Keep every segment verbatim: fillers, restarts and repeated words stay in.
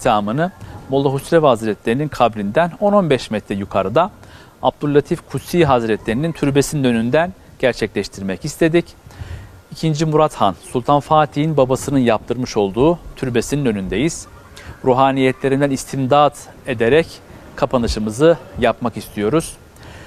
ihtitamını Molla Husrev Hazretleri'nin kabrinden on on beş metre yukarıda Abdüllatif Kutsi Hazretleri'nin türbesinin önünden gerçekleştirmek istedik. İkinci Murat Han, Sultan Fatih'in babasının yaptırmış olduğu türbesinin önündeyiz. Ruhaniyetlerinden istimdat ederek kapanışımızı yapmak istiyoruz.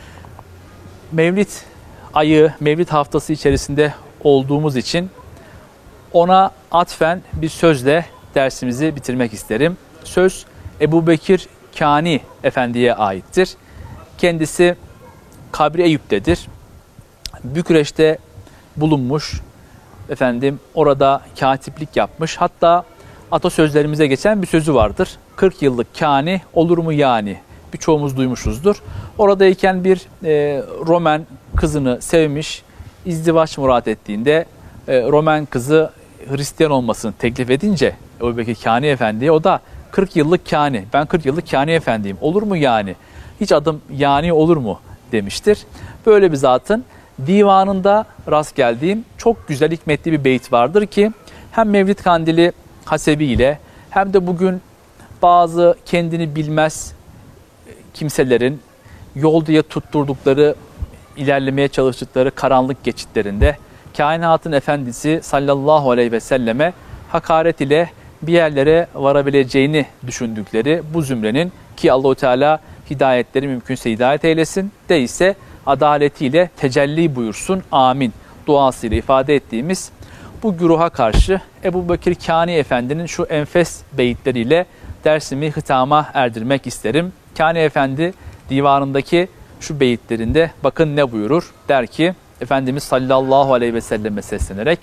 Mevlid ayı, Mevlid haftası içerisinde olduğumuz için ona atfen bir sözle dersimizi bitirmek isterim. Söz Ebubekir Kani Efendi'ye aittir. Kendisi Kabri Eyüp'tedir. Bükreş'te bulunmuş, efendim orada katiplik yapmış. Hatta atasözlerimize geçen bir sözü vardır. kırk yıllık kani olur mu yani? Birçoğumuz duymuşuzdur. Oradayken bir e, Roman kızını sevmiş, izdivaç murat ettiğinde e, Roman kızı Hristiyan olmasını teklif edince Ebubekir Kani Efendi'ye, o da kırk yıllık kani, ben kırk yıllık kani efendiyim, olur mu yani? Hiç adım yani olur mu demiştir. Böyle bir zatın divanında rast geldiğim çok güzel hikmetli bir beyt vardır ki hem Mevlid Kandili hasebiyle hem de bugün bazı kendini bilmez kimselerin yol diye tutturdukları, ilerlemeye çalıştıkları karanlık geçitlerinde kainatın efendisi sallallahu aleyhi ve selleme hakaret ile bir yerlere varabileceğini düşündükleri bu zümrenin, ki Allahu Teala hidayetleri mümkünse hidayet eylesin, değilse adaletiyle tecelli buyursun, amin duasıyla ifade ettiğimiz bu güruha karşı Ebubekir Kani Efendi'nin şu enfes beyitleriyle dersimi hitama erdirmek isterim. Kani Efendi divanındaki şu beyitlerinde bakın ne buyurur? Der ki, Efendimiz sallallahu aleyhi ve selleme seslenerek,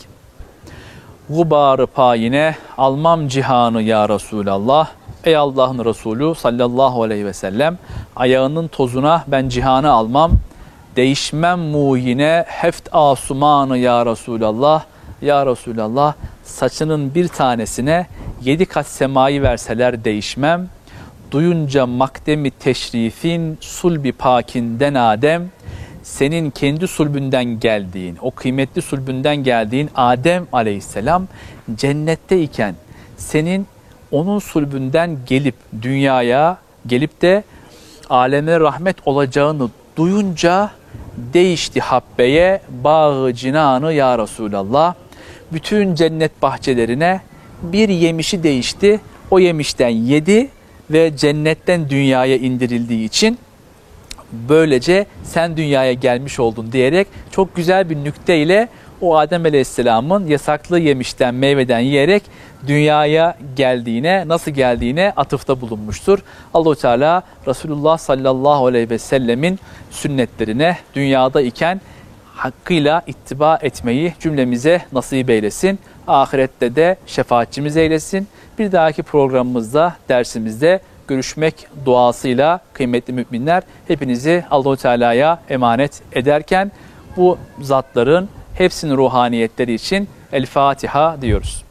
"Gubarı payine almam cihanı ya Resulallah." Ey Allah'ın Resulü sallallahu aleyhi ve sellem, ayağının tozuna ben cihanı almam, değişmem muhine heft asumanı ya Resulallah. Ya Resulallah, saçının bir tanesine yedi kat semayı verseler değişmem, duyunca makdemi teşrifin sulbi pakinden Adem, senin kendi sulbünden geldiğin, o kıymetli sulbünden geldiğin Adem aleyhisselam cennetteyken senin onun sulbünden gelip dünyaya gelip de aleme rahmet olacağını duyunca değişti habbeye bağı cinanı ya Resulallah. Bütün cennet bahçelerine bir yemişi değişti. O yemişten yedi ve cennetten dünyaya indirildiği için böylece sen dünyaya gelmiş oldun diyerek çok güzel bir nükteyle o Adem Aleyhisselam'ın yasaklı yemişten, meyveden yiyerek dünyaya geldiğine, nasıl geldiğine atıfta bulunmuştur. Allah-u Teala Resulullah sallallahu aleyhi ve sellemin sünnetlerine dünyada iken hakkıyla ittiba etmeyi cümlemize nasip eylesin. Ahirette de şefaatçimiz eylesin. Bir dahaki programımızda, dersimizde görüşmek duasıyla kıymetli müminler, hepinizi Allah-u Teala'ya emanet ederken bu zatların hepsinin ruhaniyetleri için El Fatiha diyoruz.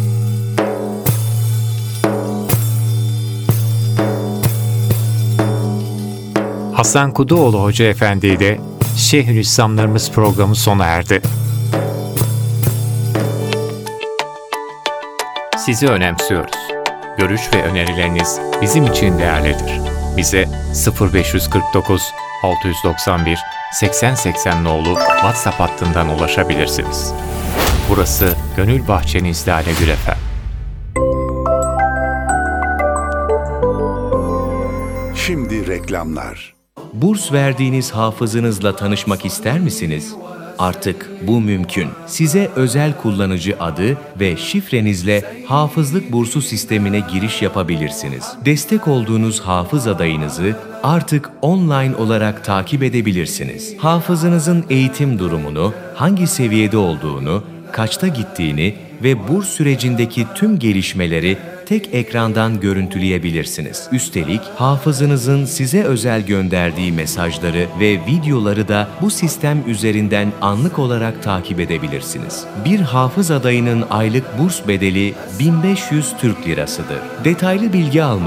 Hasan Kuduoğlu Hoca Efendi ile Şeyhülislamlarımız programı sona erdi. Sizi önemsiyoruz. Görüş ve önerileriniz bizim için değerlidir. Bize sıfır beş kırk dokuz altı yüz doksan bir seksen seksen nolu WhatsApp hattından ulaşabilirsiniz. Burası Gönül Bahçeniz Lale Gül Efem. Şimdi reklamlar. Burs verdiğiniz hafızınızla tanışmak ister misiniz? Artık bu mümkün. Size özel kullanıcı adı ve şifrenizle hafızlık bursu sistemine giriş yapabilirsiniz. Destek olduğunuz hafız adayınızı artık online olarak takip edebilirsiniz. Hafızınızın eğitim durumunu, hangi seviyede olduğunu, kaçta gittiğini ve burs sürecindeki tüm gelişmeleri tek ekrandan görüntüleyebilirsiniz. Üstelik hafızınızın size özel gönderdiği mesajları ve videoları da bu sistem üzerinden anlık olarak takip edebilirsiniz. Bir hafız adayının aylık burs bedeli bin beş yüz Türk Lirasıdır. Detaylı bilgi almak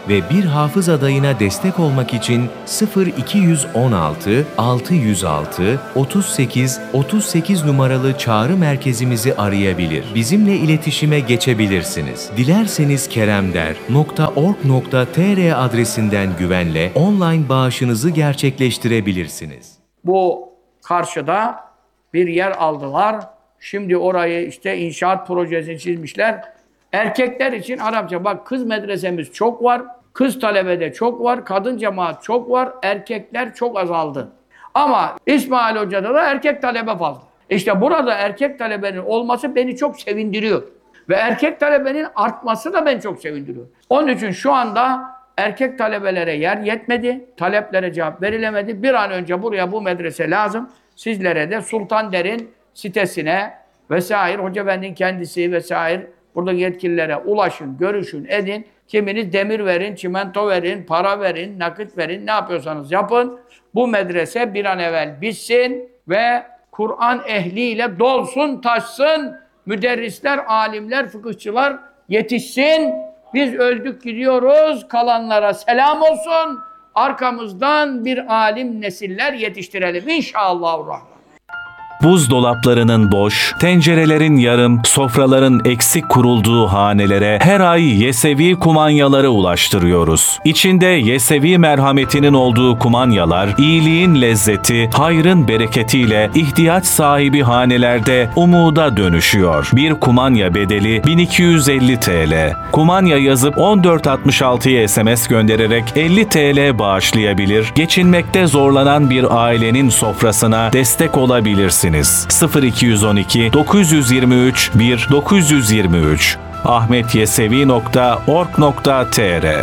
ve bir hafız adayına destek olmak için sıfır iki on altı altı yüz altı otuz sekiz otuz sekiz numaralı çağrı merkezimizi arayabilir. Bizimle iletişime geçebilirsiniz. Dilerseniz keremder nokta org nokta tr adresinden güvenle online bağışınızı gerçekleştirebilirsiniz. Bu karşıda bir yer aldılar. Şimdi orayı işte inşaat projesini çizmişler. Erkekler için Arapça. Bak kız medresemiz çok var. Kız talebede çok var. Kadın cemaat çok var. Erkekler çok azaldı. Ama İsmail Hoca'da da erkek talebe fazla. İşte burada erkek talebenin olması beni çok sevindiriyor. Ve erkek talebenin artması da beni çok sevindiriyor. Onun için şu anda erkek talebelere yer yetmedi. Taleplere cevap verilemedi. Bir an önce buraya bu medrese lazım. Sizlere de Sultan Der'in sitesine vesaire, Hoca Efendi'nin kendisi vesaire buradaki yetkililere ulaşın, görüşün, edin. Kiminiz demir verin, çimento verin, para verin, nakit verin, ne yapıyorsanız yapın. Bu medrese bir an evvel bitsin ve Kur'an ehliyle dolsun, taşsın. Müderrisler, alimler, fıkıhçılar yetişsin. Biz öldük gidiyoruz, kalanlara selam olsun. Arkamızdan bir alim nesiller yetiştirelim inşallahurrahman. Buzdolaplarının boş, tencerelerin yarım, sofraların eksik kurulduğu hanelere her ay Yesevi kumanyaları ulaştırıyoruz. İçinde Yesevi merhametinin olduğu kumanyalar, iyiliğin lezzeti, hayrın bereketiyle ihtiyaç sahibi hanelerde umuda dönüşüyor. Bir kumanya bedeli bin iki yüz elli TL. Kumanya yazıp on dört altmış altıya S M S göndererek elli TL bağışlayabilir, geçinmekte zorlanan bir ailenin sofrasına destek olabilirsiniz. sıfır iki on iki dokuz yüz yirmi üç bir dokuz yüz yirmi üç ahmetyesevi nokta org nokta tr.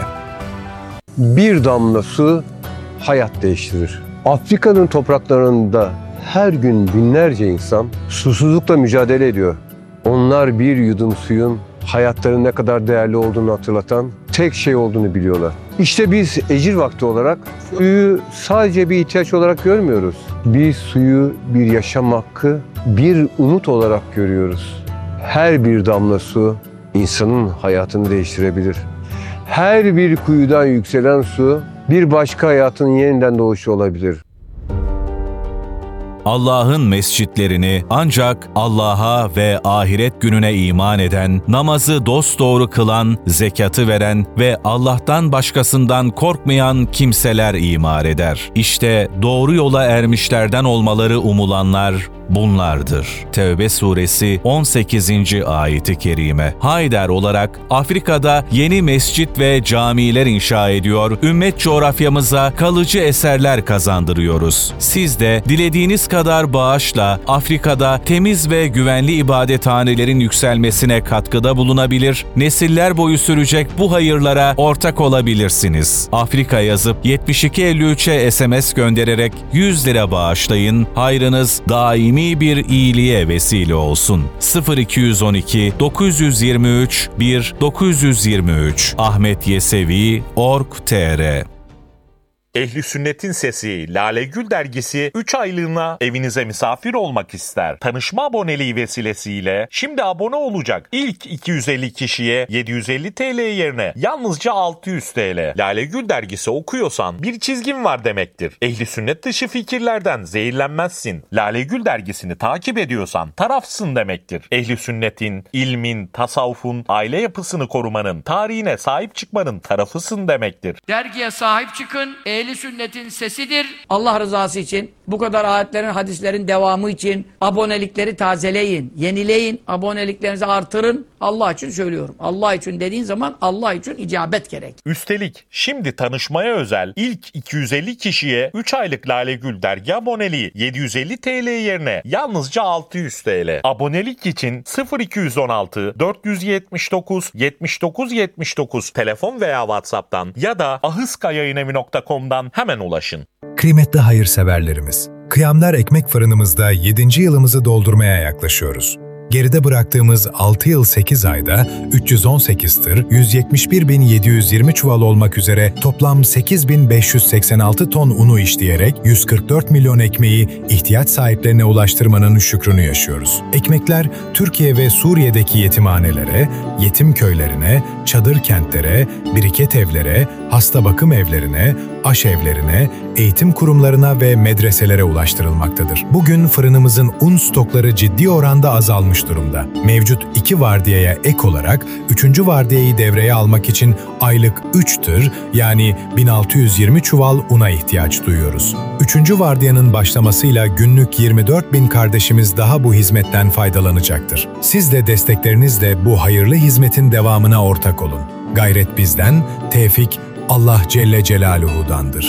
Bir damla su hayat değiştirir. Afrika'nın topraklarında her gün binlerce insan susuzlukla mücadele ediyor. Onlar bir yudum suyun hayatlarının ne kadar değerli olduğunu hatırlatan tek şey olduğunu biliyorlar. İşte biz ecir vakti olarak suyu sadece bir ihtiyaç olarak görmüyoruz. Biz suyu bir yaşam hakkı, bir umut olarak görüyoruz. Her bir damla su insanın hayatını değiştirebilir. Her bir kuyudan yükselen su bir başka hayatın yeniden doğuşu olabilir. Allah'ın mescitlerini ancak Allah'a ve ahiret gününe iman eden, namazı dosdoğru kılan, zekatı veren ve Allah'tan başkasından korkmayan kimseler imar eder. İşte doğru yola ermişlerden olmaları umulanlar bunlardır. Tevbe suresi on sekizinci ayeti kerime. Haydar olarak Afrika'da yeni mescit ve camiler inşa ediyor, ümmet coğrafyamıza kalıcı eserler kazandırıyoruz. Siz de dilediğiniz kadar bağışla Afrika'da temiz ve güvenli ibadethanelerin yükselmesine katkıda bulunabilir, nesiller boyu sürecek bu hayırlara ortak olabilirsiniz. Afrika yazıp yetmiş iki elli üçe S M S göndererek yüz lira bağışlayın, hayrınız daimi bir iyiliğe vesile olsun. sıfır iki on iki dokuz yüz yirmi üç bir dokuz yüz yirmi üç ahmetyesevi nokta org nokta tr. Ehli Sünnet'in Sesi Lale Gül dergisi üç aylığına evinize misafir olmak ister. Tanışma aboneliği vesilesiyle şimdi abone olacak ilk iki yüz elli kişiye yedi yüz elli TL yerine yalnızca altı yüz TL. Lale Gül dergisi okuyorsan bir çizgin var demektir. Ehli Sünnet dışı fikirlerden zehirlenmezsin. Lale Gül dergisini takip ediyorsan tarafsın demektir. Ehli Sünnet'in, ilmin, tasavvufun, aile yapısını korumanın, tarihine sahip çıkmanın tarafısın demektir. Dergiye sahip çıkın. Ehli Sünnet'in sesidir. Allah rızası için, bu kadar ayetlerin, hadislerin devamı için abonelikleri tazeleyin, yenileyin, aboneliklerinizi artırın. Allah için söylüyorum. Allah için dediğin zaman Allah için icabet gerek. Üstelik şimdi tanışmaya özel ilk iki yüz elli kişiye üç aylık Lale Gül dergi aboneliği yedi yüz elli TL yerine yalnızca altı yüz TL. Abonelik için sıfır iki on altı dört yüz yetmiş dokuz yetmiş dokuz yetmiş dokuz telefon veya WhatsApp'tan ya da ahıskayayınevi nokta com'dan hemen ulaşın. Kıymetli hayırseverlerimiz, Kıyamlar Ekmek Fırınımızda yedinci yılımızı doldurmaya yaklaşıyoruz. Geride bıraktığımız altı yıl sekiz ayda üç yüz on sekiz tır, yüz yetmiş bir bin yedi yüz yirmi çuval olmak üzere toplam sekiz bin beş yüz seksen altı ton unu işleyerek yüz kırk dört milyon ekmeği ihtiyaç sahiplerine ulaştırmanın şükrünü yaşıyoruz. Ekmekler Türkiye ve Suriye'deki yetimhanelere, yetim köylerine, çadır kentlere, biriket evlere, hasta bakım evlerine, aşevlerine, eğitim kurumlarına ve medreselere ulaştırılmaktadır. Bugün fırınımızın un stokları ciddi oranda azalmış durumda. Mevcut iki vardiyaya ek olarak üçüncü vardiyayı devreye almak için aylık üç tır yani bin altı yüz yirmi çuval una ihtiyaç duyuyoruz. Üçüncü vardiyanın başlamasıyla günlük yirmi dört bin kardeşimiz daha bu hizmetten faydalanacaktır. Siz de desteklerinizle bu hayırlı hizmetin devamına ortak olun. Gayret bizden, tevfik Allah Celle Celaluhu'dandır.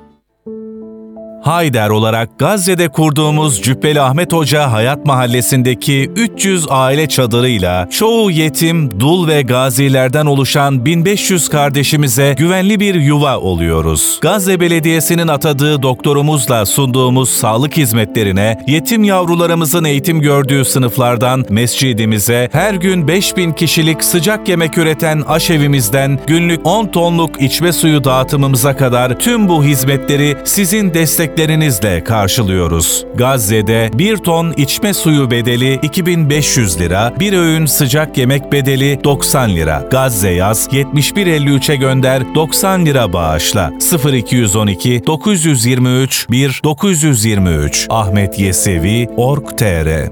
Haydar olarak Gazze'de kurduğumuz Cübbeli Ahmet Hoca Hayat Mahallesi'ndeki üç yüz aile çadırıyla çoğu yetim, dul ve gazilerden oluşan bin beş yüz kardeşimize güvenli bir yuva oluyoruz. Gazze Belediyesi'nin atadığı doktorumuzla sunduğumuz sağlık hizmetlerine, yetim yavrularımızın eğitim gördüğü sınıflardan mescidimize, her gün beş bin kişilik sıcak yemek üreten aşevimizden günlük on tonluk içme suyu dağıtımımıza kadar tüm bu hizmetleri sizin destek lerinizle karşılıyoruz. Gazze'de bir ton içme suyu bedeli iki bin beş yüz lira, bir öğün sıcak yemek bedeli doksan lira. Gazze yaz yetmiş bir elli üçe gönder doksan lira bağışla. sıfır iki yüz on iki dokuz yüz yirmi üç bir dokuz yüz yirmi üç Ahmet Yesevi nokta org nokta tr.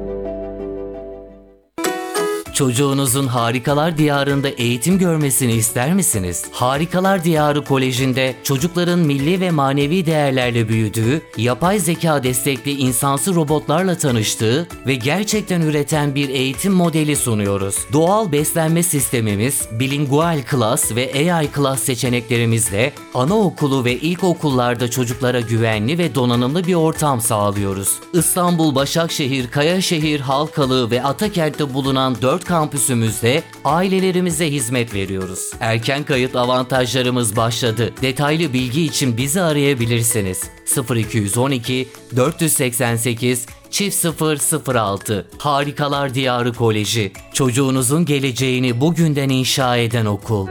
Çocuğunuzun Harikalar Diyarı'nda eğitim görmesini ister misiniz? Harikalar Diyarı Koleji'nde çocukların milli ve manevi değerlerle büyüdüğü, yapay zeka destekli insansı robotlarla tanıştığı ve gerçekten üreten bir eğitim modeli sunuyoruz. Doğal beslenme sistemimiz, bilingual klas ve A I klas seçeneklerimizle anaokulu ve ilkokullarda çocuklara güvenli ve donanımlı bir ortam sağlıyoruz. İstanbul, Başakşehir, Kayaşehir, Halkalı ve Atakent'te bulunan dört kampüsümüzde ailelerimize hizmet veriyoruz. Erken kayıt avantajlarımız başladı. Detaylı bilgi için bizi arayabilirsiniz. sıfır iki yüz on iki dört seksen sekiz çift sıfır sıfır altı Harikalar Diyarı Koleji. Çocuğunuzun geleceğini bugünden inşa eden okul.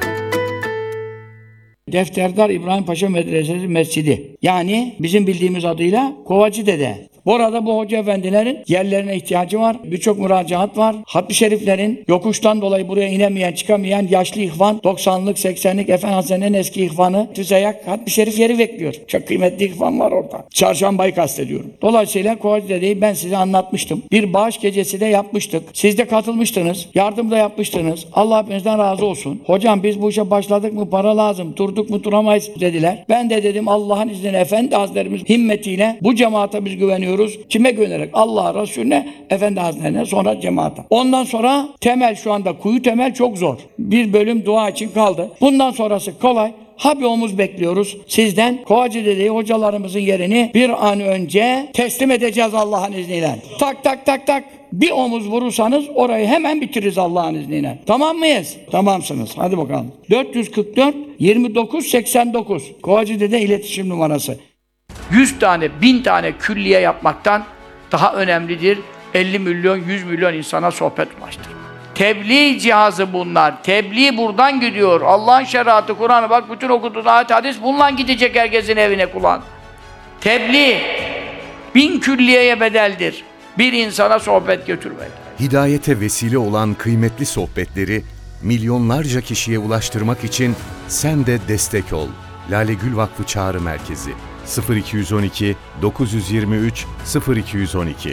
Defterdar İbrahim Paşa Medresesi Mescidi. Yani bizim bildiğimiz adıyla Kovacı Dede. Bu arada bu hoca efendilerin yerlerine ihtiyacı var. Birçok müracaat var. Hatmi şeriflerin yokuştan dolayı buraya inemeyen, çıkamayan yaşlı ihvan, doksanlık, seksenlik Efendi Hazretleri'nin eski ihvanı Tüzeyak Hatmi şerif yeri bekliyor. Çok kıymetli ihvan var orada. Çarşambayı kastediyorum. Dolayısıyla Kovacı Dede'yi ben size anlatmıştım. Bir bağış gecesi de yapmıştık. Siz de katılmıştınız. Yardım da yapmıştınız. Allah hepinizden razı olsun. Hocam biz bu işe başladık mı para lazım. Durduk mu duramayız dediler. Ben de dedim Allah'ın izniyle Efendi Hazretlerimiz himmetiyle bu cemaate biz güveniyoruz. Kime güvenerek? Allah'a, Resulüne, Efendi Hazretlerine, sonra cemaate. Ondan sonra temel şu anda kuyu temel çok zor. Bir bölüm dua için kaldı. Bundan sonrası kolay. Ha bir omuz bekliyoruz sizden. Kovacı Dede'yi hocalarımızın yerini bir an önce teslim edeceğiz Allah'ın izniyle. Tak tak tak tak. Bir omuz vurursanız orayı hemen bitiririz Allah'ın izniyle. Tamam mıyız? Tamamsınız. Hadi bakalım. dört yüz kırk dört yirmi dokuz seksen dokuz Kovacı Dede iletişim numarası. yüz tane, bin tane külliye yapmaktan daha önemlidir. elli milyon, yüz milyon insana sohbet ulaştırır. Tebliğ cihazı bunlar. Tebliğ buradan gidiyor. Allah'ın şeriatı, Kur'an'ı bak bütün okuduğun ayet hadis bununla gidecek herkesin evine kulağın. Tebliğ bin külliyeye bedeldir. Bir insana sohbet götürmek. Hidayete vesile olan kıymetli sohbetleri milyonlarca kişiye ulaştırmak için sen de destek ol. Lale Gül Vakfı Çağrı Merkezi sıfır iki yüz on iki dokuz yüz yirmi üç sıfır iki yüz on iki.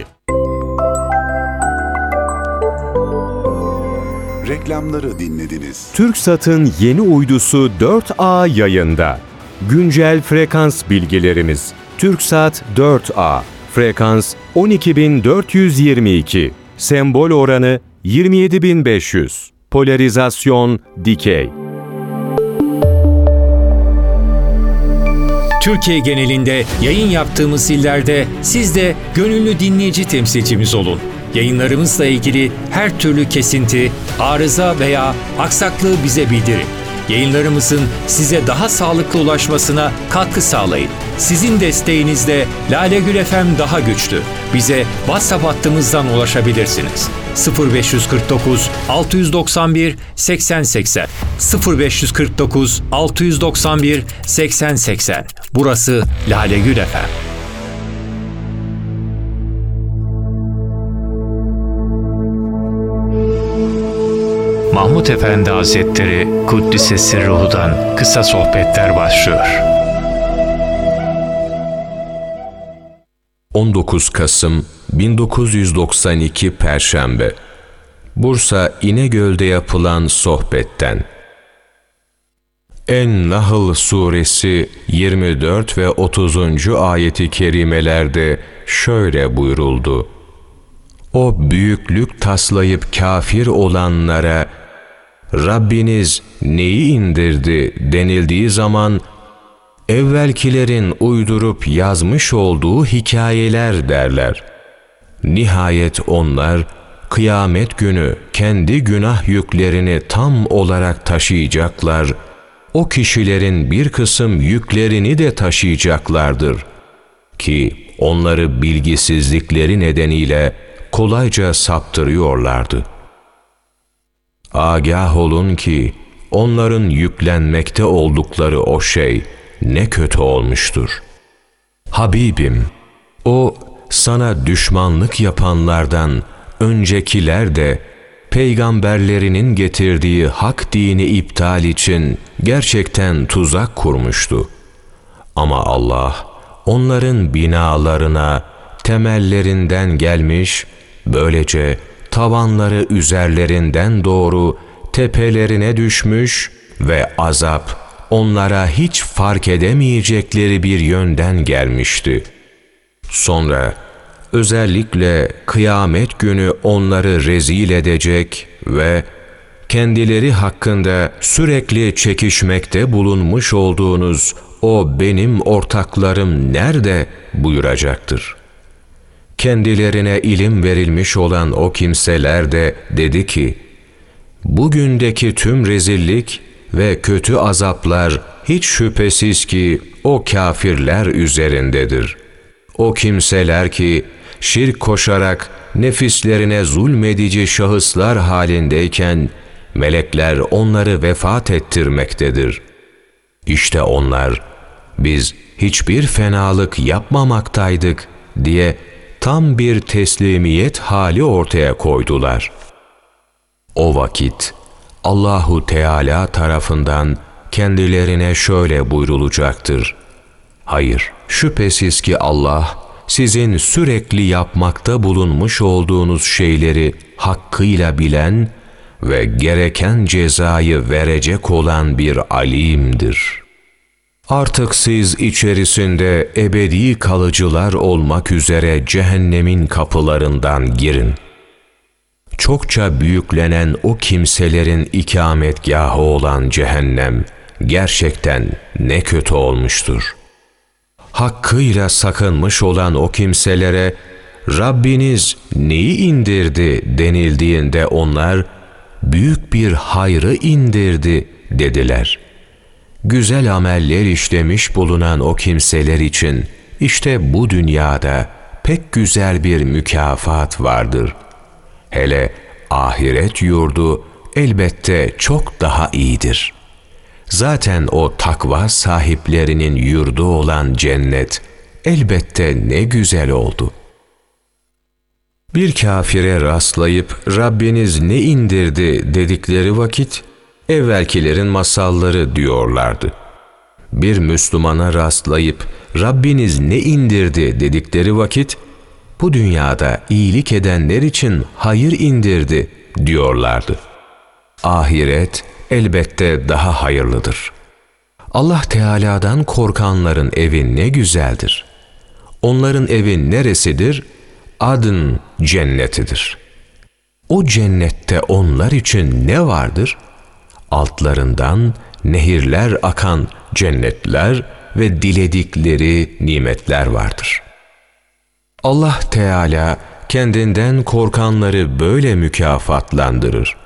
Reklamları dinlediniz. TürkSat'ın yeni uydusu dört A yayında. Güncel frekans bilgilerimiz. TürkSat dört A. Frekans on iki bin dört yüz yirmi iki. Sembol oranı yirmi yedi bin beş yüz. Polarizasyon dikey. Türkiye genelinde yayın yaptığımız illerde siz de gönüllü dinleyici temsilcimiz olun. Yayınlarımızla ilgili her türlü kesinti, arıza veya aksaklığı bize bildirin. Yayınlarımızın size daha sağlıklı ulaşmasına katkı sağlayın. Sizin desteğinizle Lale Gül F M daha güçlü. Bize WhatsApp hattımızdan ulaşabilirsiniz. sıfır beş kırk dokuz altı doksan bir seksen seksen sıfır beş kırk dokuz altı doksan bir seksen seksen. Burası Lale Gül F M. Mahmud Efendi Hazretleri Kuddise Sirruhu'dan kısa sohbetler başlıyor. on dokuz Kasım bin dokuz yüz doksan iki Perşembe. Bursa İnegöl'de yapılan sohbetten. En-Nahl suresi yirmi dört ve otuzuncu ayeti kerimelerde şöyle buyuruldu: O büyüklük taslayıp kafir olanlara Rabbiniz neyi indirdi denildiği zaman evvelkilerin uydurup yazmış olduğu hikayeler derler. Nihayet onlar kıyamet günü kendi günah yüklerini tam olarak taşıyacaklar. O kişilerin bir kısım yüklerini de taşıyacaklardır ki onları bilgisizlikleri nedeniyle kolayca saptırıyorlardı. Agah olun ki onların yüklenmekte oldukları o şey ne kötü olmuştur. Habibim, o sana düşmanlık yapanlardan öncekiler de peygamberlerinin getirdiği hak dini iptal için gerçekten tuzak kurmuştu. Ama Allah onların binalarına temellerinden gelmiş, böylece tavanları üzerlerinden doğru tepelerine düşmüş ve azap onlara hiç fark edemeyecekleri bir yönden gelmişti. Sonra özellikle kıyamet günü onları rezil edecek ve kendileri hakkında sürekli çekişmekte bulunmuş olduğunuz o benim ortaklarım nerede buyuracaktır. Kendilerine ilim verilmiş olan o kimseler de dedi ki, bugündeki tüm rezillik ve kötü azaplar hiç şüphesiz ki o kafirler üzerindedir. O kimseler ki şirk koşarak nefislerine zulmedici şahıslar halindeyken melekler onları vefat ettirmektedir. İşte onlar biz hiçbir fenalık yapmamaktaydık diye tam bir teslimiyet hali ortaya koydular. O vakit Allahu Teala tarafından kendilerine şöyle buyrulacaktır: hayır, şüphesiz ki Allah sizin sürekli yapmakta bulunmuş olduğunuz şeyleri hakkıyla bilen ve gereken cezayı verecek olan bir alimdir. Artık siz içerisinde ebedi kalıcılar olmak üzere cehennemin kapılarından girin. Çokça büyüklenen o kimselerin ikametgahı olan cehennem gerçekten ne kötü olmuştur. Hakkıyla sakınmış olan o kimselere Rabbiniz neyi indirdi denildiğinde onlar büyük bir hayrı indirdi dediler. Güzel ameller işlemiş bulunan o kimseler için işte bu dünyada pek güzel bir mükafat vardır. Hele ahiret yurdu elbette çok daha iyidir. Zaten o takva sahiplerinin yurdu olan cennet elbette ne güzel oldu. Bir kafire rastlayıp Rabbiniz ne indirdi dedikleri vakit evvelkilerin masalları diyorlardı. Bir Müslümana rastlayıp Rabbiniz ne indirdi dedikleri vakit bu dünyada iyilik edenler için hayır indirdi diyorlardı. Ahiret elbette daha hayırlıdır. Allah Teala'dan korkanların evi ne güzeldir. Onların evi neresidir? Adın cennetidir. O cennette onlar için ne vardır? Altlarından nehirler akan cennetler ve diledikleri nimetler vardır. Allah Teala kendinden korkanları böyle mükafatlandırır.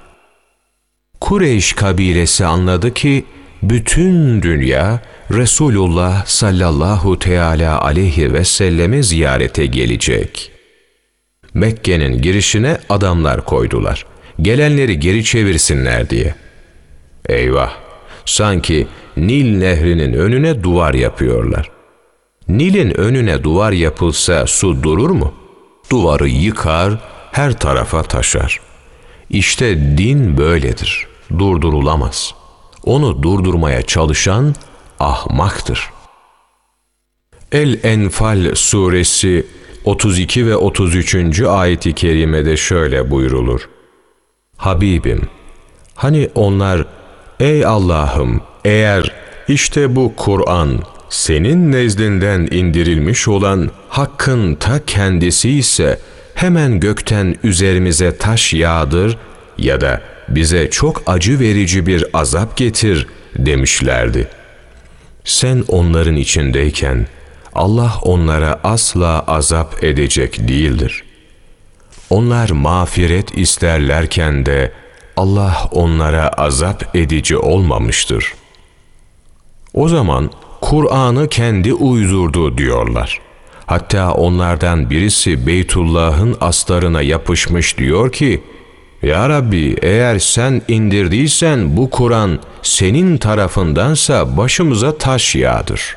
Kureyş kabilesi anladı ki bütün dünya Resulullah sallallahu teala aleyhi ve selleme ziyarete gelecek. Mekke'nin girişine adamlar koydular. Gelenleri geri çevirsinler diye. Eyvah! Sanki Nil nehrinin önüne duvar yapıyorlar. Nil'in önüne duvar yapılsa su durur mu? Duvarı yıkar, her tarafa taşar. İşte din böyledir. Durdurulamaz. Onu durdurmaya çalışan ahmaktır. El-Enfal suresi otuz iki ve otuz üçüncü ayet-i kerimede şöyle buyrulur. Habibim, hani onlar, ey Allah'ım, eğer işte bu Kur'an senin nezdinden indirilmiş olan Hakk'ın ta kendisi ise hemen gökten üzerimize taş yağdır ya da bize çok acı verici bir azap getir demişlerdi. Sen onların içindeyken Allah onlara asla azap edecek değildir. Onlar mağfiret isterlerken de Allah onlara azap edici olmamıştır. O zaman Kur'an'ı kendi uydurdu diyorlar. Hatta onlardan birisi Beytullah'ın astarına yapışmış diyor ki, Ya Rabbi, eğer sen indirdiysen bu Kur'an senin tarafındansa başımıza taş yağdır.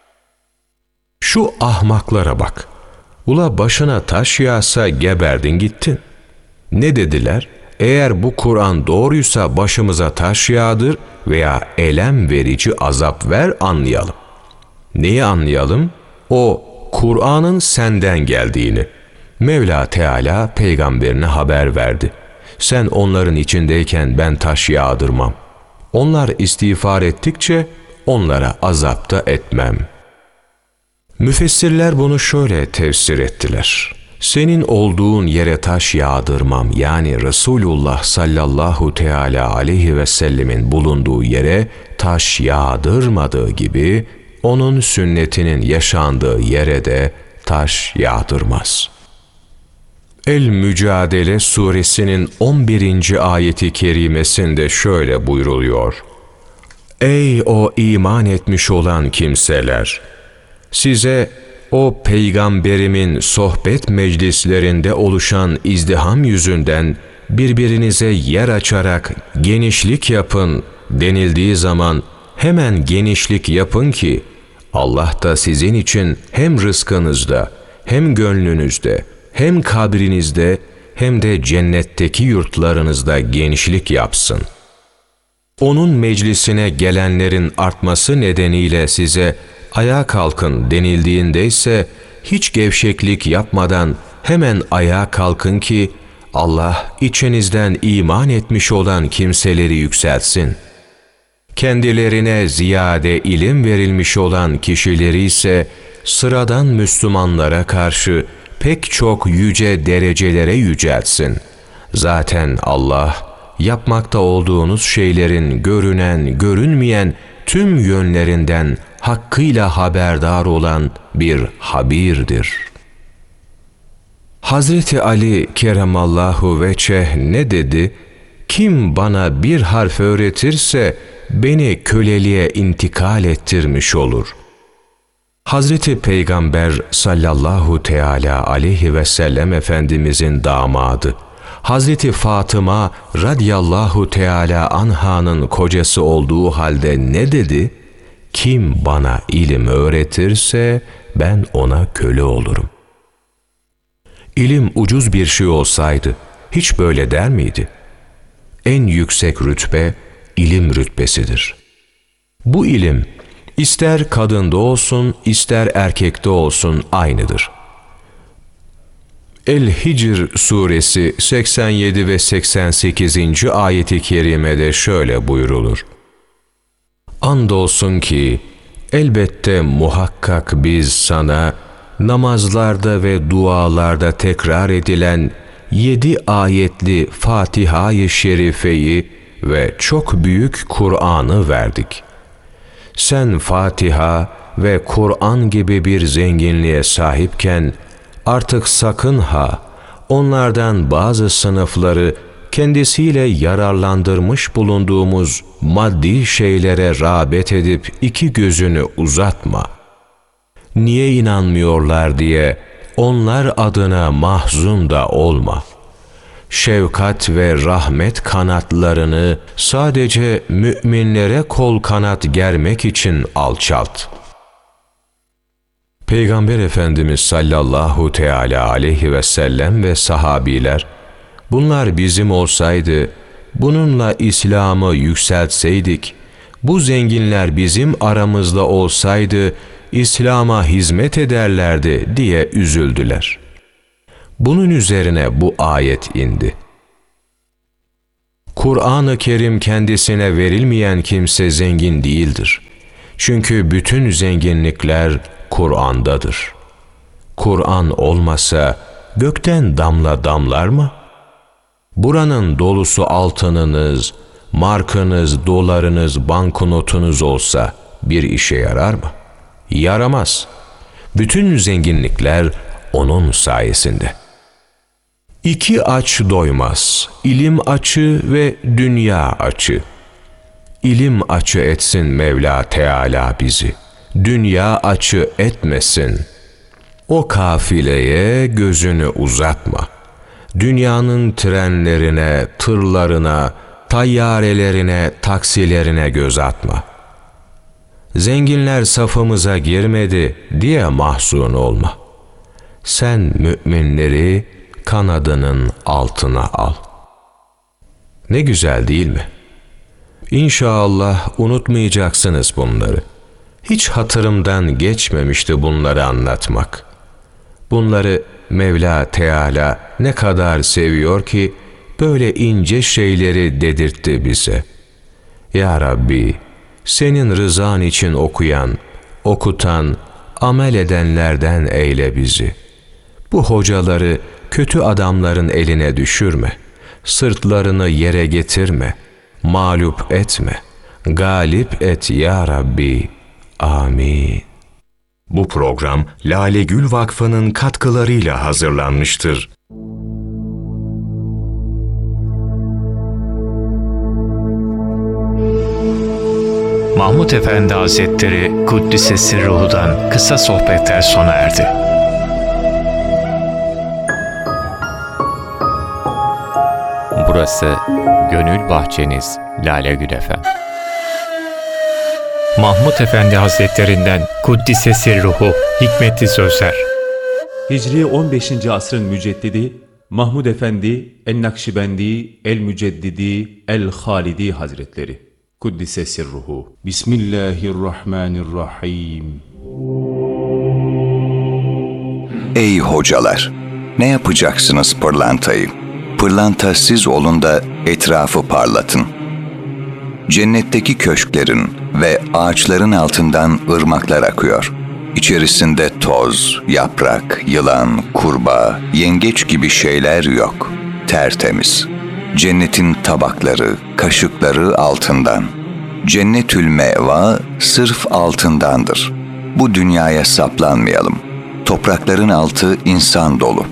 Şu ahmaklara bak. Ula başına taş yağsa geberdin gittin. Ne dediler? Eğer bu Kur'an doğruysa başımıza taş yağdır veya elem verici azap ver anlayalım. Neyi anlayalım? O Kur'an'ın senden geldiğini. Mevla Teala peygamberine haber verdi. Sen onların içindeyken ben taş yağdırmam. Onlar istiğfar ettikçe onlara azap da etmem. Müfessirler bunu şöyle tefsir ettiler. Senin olduğun yere taş yağdırmam, yani Resulullah sallallahu teala aleyhi ve sellemin bulunduğu yere taş yağdırmadığı gibi onun sünnetinin yaşandığı yere de taş yağdırmaz. El-Mücadele suresinin on birinci ayeti kerimesinde şöyle buyruluyor. Ey o iman etmiş olan kimseler! Size o peygamberimin sohbet meclislerinde oluşan izdiham yüzünden birbirinize yer açarak genişlik yapın denildiği zaman hemen genişlik yapın ki Allah da sizin için hem rızkınızda, hem gönlünüzde, hem kabrinizde, hem de cennetteki yurtlarınızda genişlik yapsın. Onun meclisine gelenlerin artması nedeniyle size ayağa kalkın denildiğinde ise hiç gevşeklik yapmadan hemen ayağa kalkın ki Allah içinizden iman etmiş olan kimseleri yükseltsin. Kendilerine ziyade ilim verilmiş olan kişileri ise sıradan Müslümanlara karşı pek çok yüce derecelere yüceltsin. Zaten Allah yapmakta olduğunuz şeylerin görünen, görünmeyen tüm yönlerinden hakkıyla haberdar olan bir habirdir. Hazreti Ali keremallahu veçeh ne dedi? Kim bana bir harf öğretirse beni köleliğe intikal ettirmiş olur. Hazreti Peygamber sallallahu teala aleyhi ve sellem Efendimizin damadı, Hazreti Fatıma radiyallahu teala anhanın kocası olduğu halde ne dedi? Kim bana ilim öğretirse ben ona köle olurum. İlim ucuz bir şey olsaydı hiç böyle der miydi? En yüksek rütbe ilim rütbesidir. Bu ilim ister kadında olsun ister erkekte olsun aynıdır. El-Hicr suresi seksen yedi ve seksen sekizinci ayeti kerimede şöyle buyrulur. Andolsun ki elbette muhakkak biz sana namazlarda ve dualarda tekrar edilen yedi ayetli Fatiha-i Şerife'yi ve çok büyük Kur'an'ı verdik. Sen Fatiha ve Kur'an gibi bir zenginliğe sahipken artık sakın ha onlardan bazı sınıfları kendisiyle yararlandırmış bulunduğumuz maddi şeylere rağbet edip iki gözünü uzatma. Niye inanmıyorlar diye onlar adına mahzun da olma. Şefkat ve rahmet kanatlarını sadece müminlere kol kanat germek için alçalt. Peygamber Efendimiz sallallahu teala aleyhi ve sellem ve sahabiler, bunlar bizim olsaydı, bununla İslam'ı yükseltseydik, bu zenginler bizim aramızda olsaydı, İslam'a hizmet ederlerdi diye üzüldüler. Bunun üzerine bu ayet indi. Kur'an-ı Kerim kendisine verilmeyen kimse zengin değildir. Çünkü bütün zenginlikler Kur'an'dadır. Kur'an olmasa gökten damla damlar mı? Buranın dolusu altınınız, markınız, dolarınız, banknotunuz olsa bir işe yarar mı? Yaramaz. Bütün zenginlikler onun sayesinde. İki aç doymaz, ilim açı ve dünya açı. İlim açı etsin Mevla Teala bizi, dünya açı etmesin. O kafileye gözünü uzatma. Dünyanın trenlerine, tırlarına, tayyarelerine, taksilerine göz atma. Zenginler safımıza girmedi diye mahzun olma. Sen müminleri kanadının altına al. Ne güzel değil mi? İnşallah unutmayacaksınız bunları. Hiç hatırımdan geçmemişti bunları anlatmak. Bunları Mevla Teala ne kadar seviyor ki böyle ince şeyleri dedirtti bize. Ya Rabbi, senin rızan için okuyan, okutan, amel edenlerden eyle bizi. Bu hocaları kötü adamların eline düşürme. Sırtlarını yere getirme. Mağlup etme. Galip et ya Rabbi. Amin. Bu program Lale Gül Vakfı'nın katkılarıyla hazırlanmıştır. Mahmud Efendi Hazretleri Kuddisesi Ruhu'dan kısa sohbetler sona erdi. Burası Gönül Bahçeniz Lale Gül Efem. Mahmud Efendi Hazretlerinden Kuddisesi Ruhu hikmetli sözler. Hicri on beşinci asrın müceddidi Mahmud Efendi En-Nakşibendi El-Müceddidi El-Halidi Hazretleri Kuddisesi Ruhu. Bismillahirrahmanirrahim. Ey hocalar! Ne yapacaksınız pırlantayı? Pırlanta siz olun da etrafı parlatın. Cennetteki köşklerin ve ağaçların altından ırmaklar akıyor. İçerisinde toz, yaprak, yılan, kurbağa, yengeç gibi şeyler yok. Tertemiz. Cennetin tabakları, kaşıkları altından. Cennetül meva sırf altındandır. Bu dünyaya saplanmayalım. Toprakların altı insan dolu.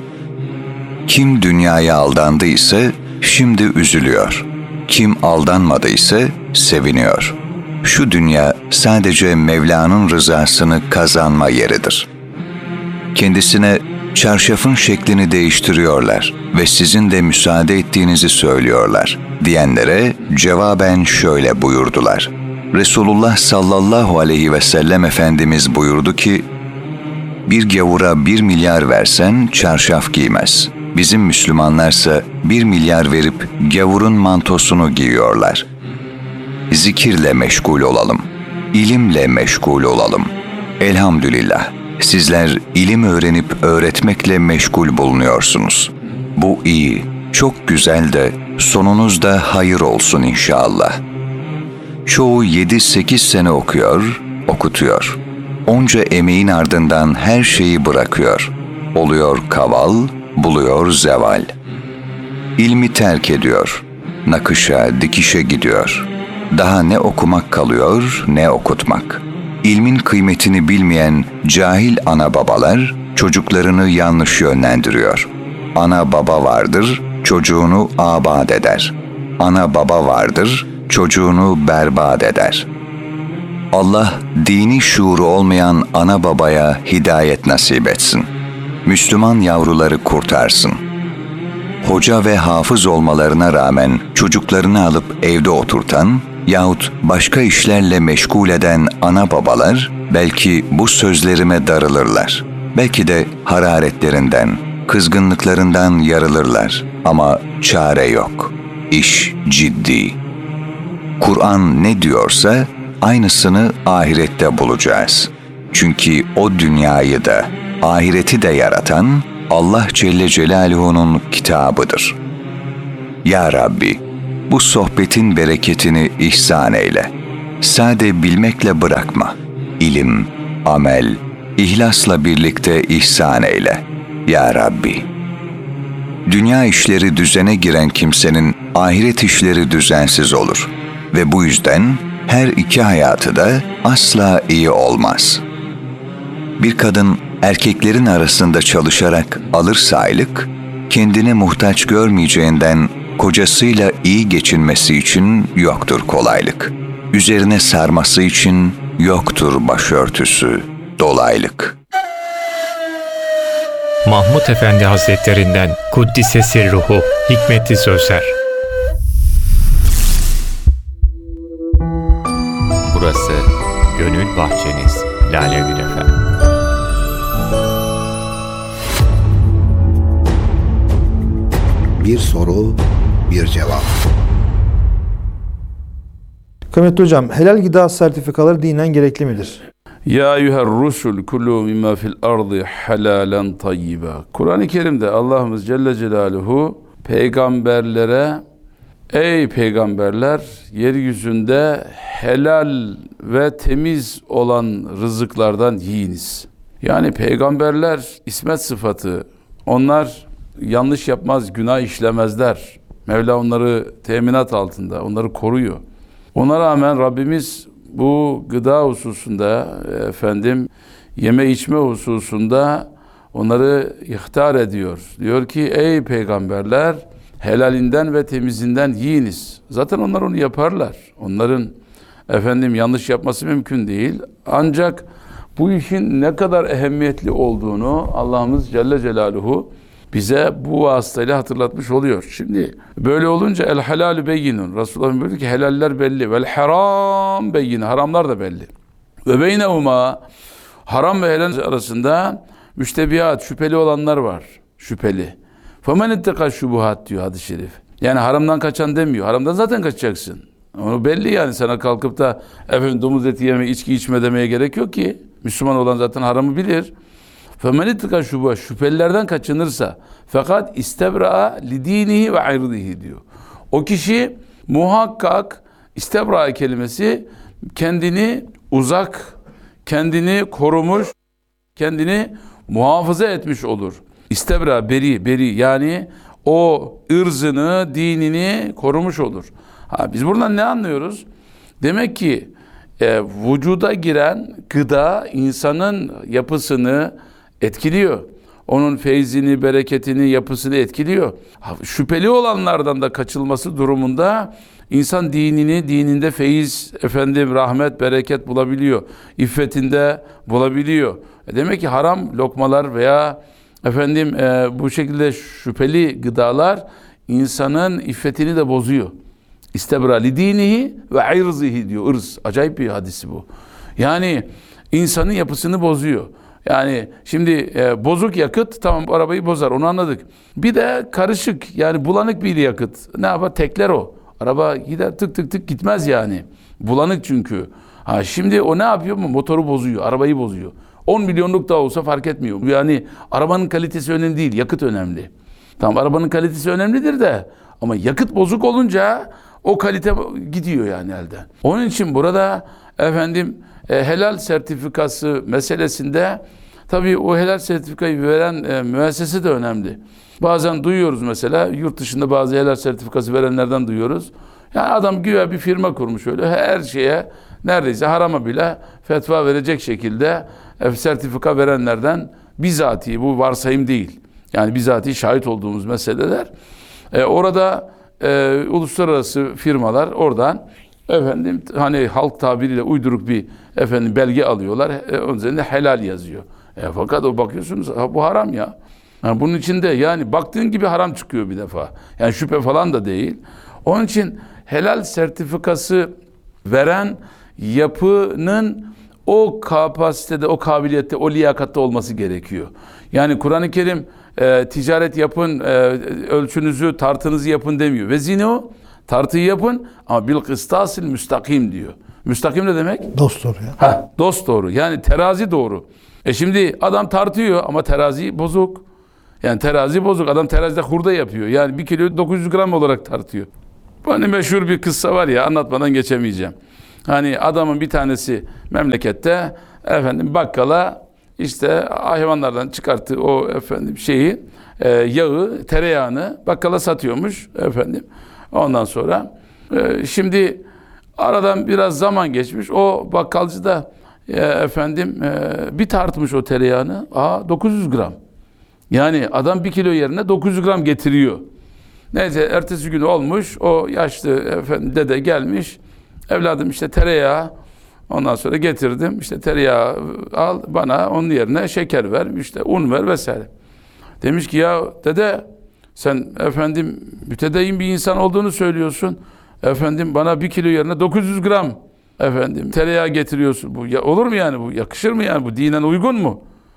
Kim dünyaya aldandıysa şimdi üzülüyor. Kim aldanmadıysa seviniyor. Şu dünya sadece Mevla'nın rızasını kazanma yeridir. Kendisine çarşafın şeklini değiştiriyorlar ve sizin de müsaade ettiğinizi söylüyorlar diyenlere cevaben şöyle buyurdular. Resulullah sallallahu aleyhi ve sellem Efendimiz buyurdu ki, bir gavura bir milyar versen çarşaf giymez. Bizim Müslümanlarsa bir milyar verip gavurun mantosunu giyiyorlar. Zikirle meşgul olalım, ilimle meşgul olalım. Elhamdülillah, sizler ilim öğrenip öğretmekle meşgul bulunuyorsunuz. Bu iyi, çok güzel de sonunuzda hayır olsun inşallah. Çoğu yedi sekiz sene okuyor, okutuyor. Onca emeğin ardından her şeyi bırakıyor. Oluyor kaval, buluyor zeval. İlmi terk ediyor. Nakışa, dikişe gidiyor. Daha ne okumak kalıyor, ne okutmak. İlmin kıymetini bilmeyen cahil ana babalar çocuklarını yanlış yönlendiriyor. Ana baba vardır, çocuğunu abad eder. Ana baba vardır, çocuğunu berbat eder. Allah dini şuuru olmayan ana babaya hidayet nasip etsin. Müslüman yavruları kurtarsın. Hoca ve hafız olmalarına rağmen çocuklarını alıp evde oturtan yahut başka işlerle meşgul eden ana babalar belki bu sözlerime darılırlar. Belki de hararetlerinden, kızgınlıklarından yarılırlar. Ama çare yok. İş ciddi. Kur'an ne diyorsa aynısını ahirette bulacağız. Çünkü o dünyayı da, ahireti de yaratan Allah Celle Celaluhu'nun kitabıdır. Ya Rabbi, bu sohbetin bereketini ihsan eyle. Sade bilmekle bırakma. İlim, amel, ihlasla birlikte ihsan eyle. Ya Rabbi. Dünya işleri düzene giren kimsenin ahiret işleri düzensiz olur. Ve bu yüzden her iki hayatı da asla iyi olmaz. Bir kadın erkeklerin arasında çalışarak alırsa aylık, kendini muhtaç görmeyeceğinden kocasıyla iyi geçinmesi için yoktur kolaylık. Üzerine sarması için yoktur başörtüsü, dolaylık. Mahmud Efendi Hazretlerinden Kuddise Sirruhu hikmetli sözler. Burası Gönül Bahçeniz, Lale Gül Efendi. Bir soru, bir cevap. Kıymetli hocam, helal gıda sertifikaları dinen gerekli midir? Ya eyyuher rusul kulû mimma fil ardı halalen tayyiba. Kur'an-ı Kerim'de Allah'ımız Celle Celaluhu peygamberlere, ey peygamberler, yeryüzünde helal ve temiz olan rızıklardan yiyiniz. Yani peygamberler ismet sıfatı. Onlar yanlış yapmaz, günah işlemezler. Mevla onları teminat altında, onları koruyor. Ona rağmen Rabbimiz bu gıda hususunda, efendim yeme içme hususunda onları ihtar ediyor. Diyor ki ey peygamberler, helalinden ve temizinden yiyiniz. Zaten onlar onu yaparlar. Onların efendim yanlış yapması mümkün değil. Ancak bu işin ne kadar ehemmiyetli olduğunu Allah'ımız Celle Celaluhu bize bu vasıtayla hatırlatmış oluyor. Şimdi böyle olunca el halalü beyinun. Resulullah buyurdu ki helaller belli. Vel haram beyin. Haramlar da belli. Ve beynehuma, haram ve helal arasında müştebihat, şüpheli olanlar var. Şüpheli. Femen itteka şubuhat diyor hadis-i şerif. Yani haramdan kaçan demiyor. Haramdan zaten kaçacaksın. Onu belli yani, sana kalkıp da efendim domuz eti yeme, içki içme demeye gerek yok ki. Müslüman olan zaten haramı bilir. فَمَنِ اِتْقَى şubuha, şüphelilerden kaçınırsa fakat istebra'a lidinihi ve irdihi diyor. O kişi muhakkak, istebra kelimesi kendini uzak, kendini korumuş, kendini muhafaza etmiş olur. İstebra beri, beri yani o ırzını, dinini korumuş olur. Ha, biz buradan ne anlıyoruz? Demek ki e, vücuda giren gıda insanın yapısını etkiliyor. Onun feyzini, bereketini, yapısını etkiliyor. Şüpheli olanlardan da kaçılması durumunda insan dinini, dininde feyiz, efendim rahmet, bereket bulabiliyor. İffetinde bulabiliyor. E demek ki haram lokmalar veya efendim e, bu şekilde şüpheli gıdalar insanın iffetini de bozuyor. İstebra li dinihi ve irzihi diyor. Irz. Acayip bir hadisi bu. Yani insanın yapısını bozuyor. Yani şimdi e, bozuk yakıt tamam arabayı bozar, onu anladık. Bir de karışık yani bulanık bir yakıt. Ne yapar? Tekler o. Araba gider tık tık tık gitmez yani. Bulanık çünkü. Ha şimdi o ne yapıyor mu? Motoru bozuyor, arabayı bozuyor. on milyonluk da olsa fark etmiyor. Yani arabanın kalitesi önemli değil, yakıt önemli. Tamam arabanın kalitesi önemlidir de ama yakıt bozuk olunca o kalite gidiyor yani elden. Onun için burada efendim e, helal sertifikası meselesinde tabii o helal sertifikayı veren e, müessese de önemli. Bazen duyuyoruz mesela yurt dışında bazı helal sertifikası verenlerden duyuyoruz. Yani adam güya bir firma kurmuş öyle her şeye neredeyse harama bile fetva verecek şekilde e, sertifika verenlerden bizatihi, bu varsayım değil. Yani bizatihi şahit olduğumuz meseleler. E, orada e, uluslararası firmalar oradan efendim hani halk tabiriyle uyduruk bir efendim belge alıyorlar. E, onun üzerinde helal yazıyor. E, fakat o bakıyorsunuz ha, bu haram ya. Yani bunun içinde yani baktığın gibi haram çıkıyor bir defa. Yani şüphe falan da değil. Onun için helal sertifikası veren yapının o kapasitede, o kabiliyette, o liyakatte olması gerekiyor. Yani Kur'an-ı Kerim e, ticaret yapın, e, ölçünüzü, tartınızı yapın demiyor. Ve zine o, tartıyı yapın ama bil kıstasil müstakim diyor. Müstakim ne demek? Dosdoğru ya. Ha, dosdoğru. Yani terazi doğru. E şimdi adam tartıyor ama terazi bozuk. Yani terazi bozuk. Adam terazide hurda yapıyor. Yani bir kilo dokuz yüz gram olarak tartıyor. Hani meşhur bir kıssa var ya, anlatmadan geçemeyeceğim. Hani adamın bir tanesi memlekette efendim bakkala işte hayvanlardan çıkarttığı o efendim şeyi e, yağı, tereyağını bakkala satıyormuş efendim. Ondan sonra e, şimdi aradan biraz zaman geçmiş. O bakkalcı da e, efendim e, bir tartmış o tereyağını. Aa dokuz yüz gram. Yani adam bir kilo yerine dokuz yüz gram getiriyor. Neyse ertesi gün olmuş. O yaşlı efendim dede gelmiş. Evladım işte tereyağı. Ondan sonra getirdim. İşte tereyağı al bana, onun yerine şeker ver, işte un ver vesaire. Demiş ki ya dede sen efendim mütedeyyin bir insan olduğunu söylüyorsun. Efendim bana bir kilo yerine dokuz yüz gram efendim tereyağı getiriyorsun. Bu ya, olur mu yani bu? Yakışır mı yani? Bu dinen uygun mu?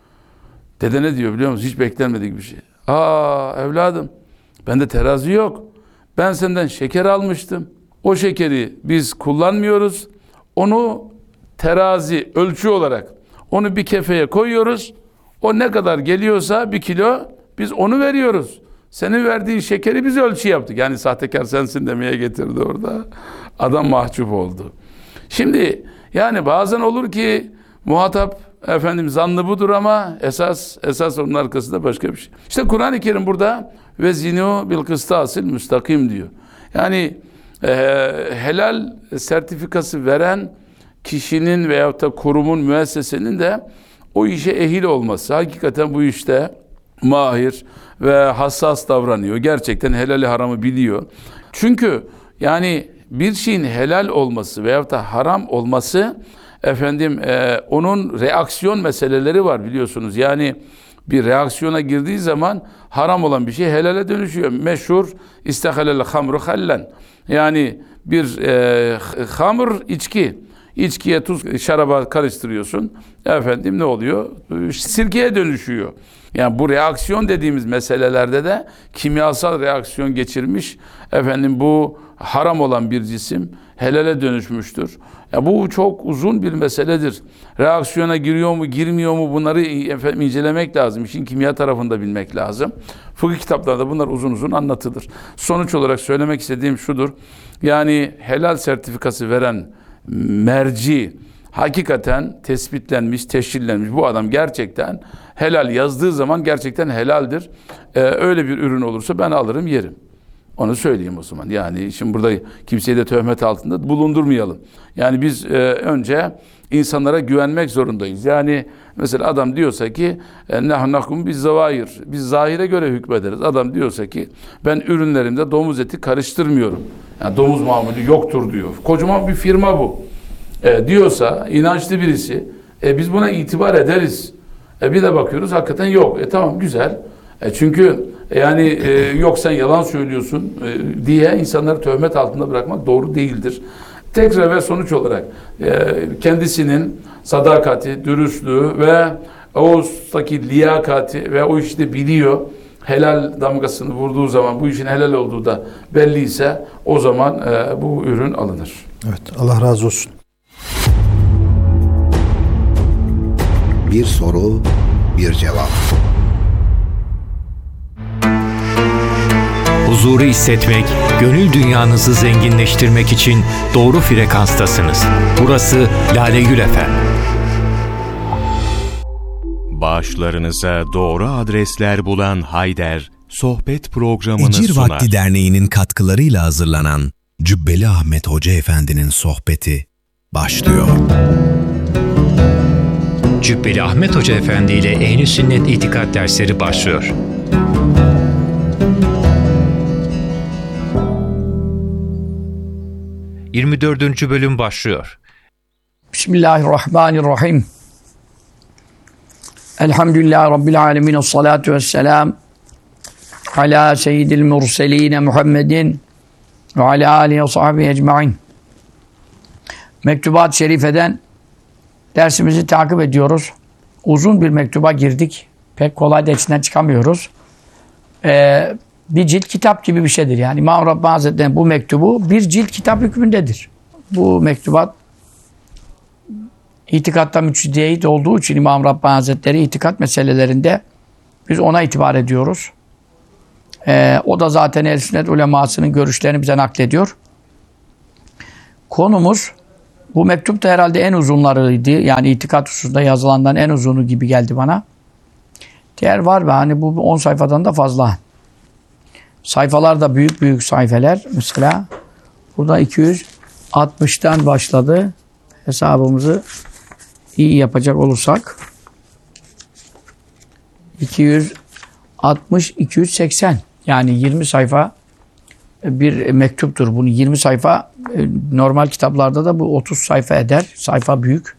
Dede ne diyor biliyor musun? Hiç beklenmedik bir şey. Aa evladım bende terazi yok. Ben senden şeker almıştım. O şekeri biz kullanmıyoruz. Onu terazi ölçü olarak onu bir kefeye koyuyoruz. O ne kadar geliyorsa bir kilo biz onu veriyoruz. Senin verdiğin şekeri biz ölçü yaptık. Yani sahtekar sensin demeye getirdi orada. Adam mahcup oldu. Şimdi yani bazen olur ki muhatap efendim zannı budur ama esas esas onun arkasında başka bir şey. İşte Kur'an-ı Kerim burada ve zinu bil kıstasil müstakim diyor. Yani e, helal sertifikası veren kişinin veyahut da kurumun, müessesenin de o işe ehil olması, hakikaten bu işte mahir ve hassas davranıyor. Gerçekten helali haramı biliyor. Çünkü yani bir şeyin helal olması veyahut da haram olması efendim e, onun reaksiyon meseleleri var biliyorsunuz. Yani bir reaksiyona girdiği zaman haram olan bir şey helale dönüşüyor. Meşhur istehalel hamru hallen. Yani bir e, hamur içki. İçkiye tuz, şaraba karıştırıyorsun. Efendim ne oluyor? Sirkeye dönüşüyor. Yani bu reaksiyon dediğimiz meselelerde de kimyasal reaksiyon geçirmiş. Efendim bu haram olan bir cisim helale dönüşmüştür. Ya bu çok uzun bir meseledir. Reaksiyona giriyor mu, girmiyor mu bunları efendim incelemek lazım. İşin kimya tarafında bilmek lazım. Fıkıh kitaplarında bunlar uzun uzun anlatılır. Sonuç olarak söylemek istediğim şudur. Yani helal sertifikası veren merci hakikaten tespitlenmiş, teşhirlenmiş. Bu adam gerçekten helal yazdığı zaman gerçekten helaldir. Ee, öyle bir ürün olursa ben alırım, yerim. Onu söyleyeyim o zaman. Yani şimdi burada kimseyi de töhmet altında bulundurmayalım. Yani biz e, önce insanlara güvenmek zorundayız. Yani mesela adam diyorsa ki nahnakum biz zavahir. Biz zahire göre hükmederiz. Adam diyorsa ki ben ürünlerimde domuz eti karıştırmıyorum. Yani domuz mamulü yoktur diyor. Kocaman bir firma bu. E, diyorsa inançlı birisi e, biz buna itibar ederiz. E, bir de bakıyoruz hakikaten yok. E tamam güzel. E, çünkü yani e, yok sen yalan söylüyorsun e, diye insanları töhmet altında bırakmak doğru değildir. Tekrar ve sonuç olarak e, kendisinin sadakati, dürüstlüğü ve o ustaki liyakati ve o işte biliyor, helal damgasını vurduğu zaman bu işin helal olduğu da belliyse o zaman e, bu ürün alınır. Evet, Allah razı olsun. Bir soru, bir cevap. Huzuru hissetmek, gönül dünyanızı zenginleştirmek için doğru frekanstasınız. Burası Lale Gül F M. Bağışlarınıza doğru adresler bulan Hayder, sohbet programını Ecir sunar. Vakti Derneği'nin katkılarıyla hazırlanan Cübbeli Ahmet Hoca Efendi'nin sohbeti başlıyor. Cübbeli Ahmet Hoca Efendi ile Ehl-i Sünnet İtikad dersleri başlıyor. yirmi dördüncü bölüm başlıyor. Bismillahirrahmanirrahim. Elhamdülillahi Rabbil alemin. Esselatu vesselam ala seyyidil murseline Muhammedin ve ala alihi ve sahbihi ecmain. Mektubat-ı Şerife'den dersimizi takip ediyoruz. Uzun bir mektuba girdik. Pek kolay da içinden çıkamıyoruz. Ee, bir cilt kitap gibi bir şeydir. Yani İmam Rabbani Hazretleri'nin bu mektubu bir cilt kitap hükmündedir. Bu mektubat itikatta müçtehit olduğu için İmam Rabbani Hazretleri itikat meselelerinde biz ona itibar ediyoruz. Ee, o da zaten ehl-i sünnet ulemasının görüşlerini bize naklediyor. Konumuz, bu mektup da herhalde en uzunlarıydı. Yani itikat hususunda yazılandan en uzunu gibi geldi bana. Diğer var mı? Hani bu on sayfadan da fazla. Sayfalar da büyük büyük sayfeler. Mesela burada iki yüz altmıştan başladı. Hesabımızı iyi yapacak olursak iki yüz altmış iki yüz seksen, yani yirmi sayfa bir mektuptur. Bunu yirmi sayfa, normal kitaplarda da bu otuz sayfa eder. Sayfa büyük.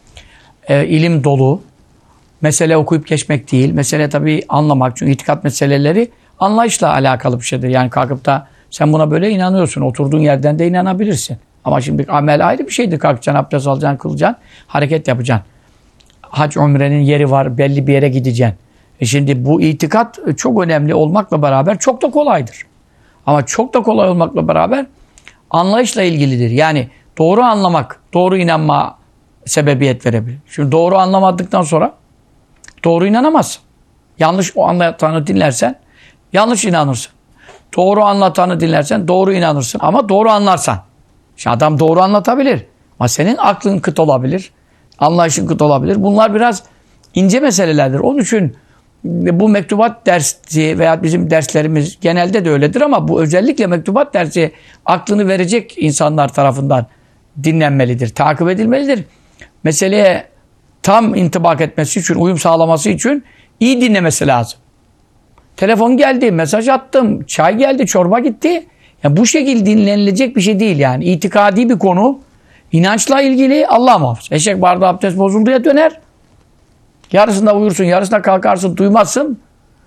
E, ilim dolu. Mesele okuyup geçmek değil. Mesele tabii anlamak. Çünkü itikat meseleleri anlayışla alakalı bir şeydir. Yani kalkıp da sen buna böyle inanıyorsun. Oturduğun yerden de inanabilirsin. Ama şimdi amel ayrı bir şeydir. Kalkacaksın, abdest alacaksın, kılacaksın, hareket yapacaksın. Hac, umrenin yeri var. Belli bir yere gideceksin. E şimdi bu itikat çok önemli olmakla beraber çok da kolaydır. Ama çok da kolay olmakla beraber anlayışla ilgilidir. Yani doğru anlamak, doğru inanma sebebiyet verebilir. Şimdi doğru anlamadıktan sonra doğru inanamazsın. Yanlış o anlatanı dinlersen yanlış inanırsın. Doğru anlatanı dinlersen doğru inanırsın. Ama doğru anlarsan. Şimdi adam doğru anlatabilir. Ama senin aklın kıt olabilir. Anlayışın kıt olabilir. Bunlar biraz ince meselelerdir. Onun için bu mektubat dersi veya bizim derslerimiz genelde de öyledir ama bu özellikle mektubat dersi aklını verecek insanlar tarafından dinlenmelidir, takip edilmelidir. Meseleye tam intibak etmesi için, uyum sağlaması için iyi dinlemesi lazım. Telefon geldi, mesaj attım, çay geldi, çorba gitti. Yani bu şekilde dinlenilecek bir şey değil yani. İtikadi bir konu, inançla ilgili, Allah muhafaza. Eşek bardağı abdest bozulduya döner. Yarısında uyursun, yarısında kalkarsın, duymazsın.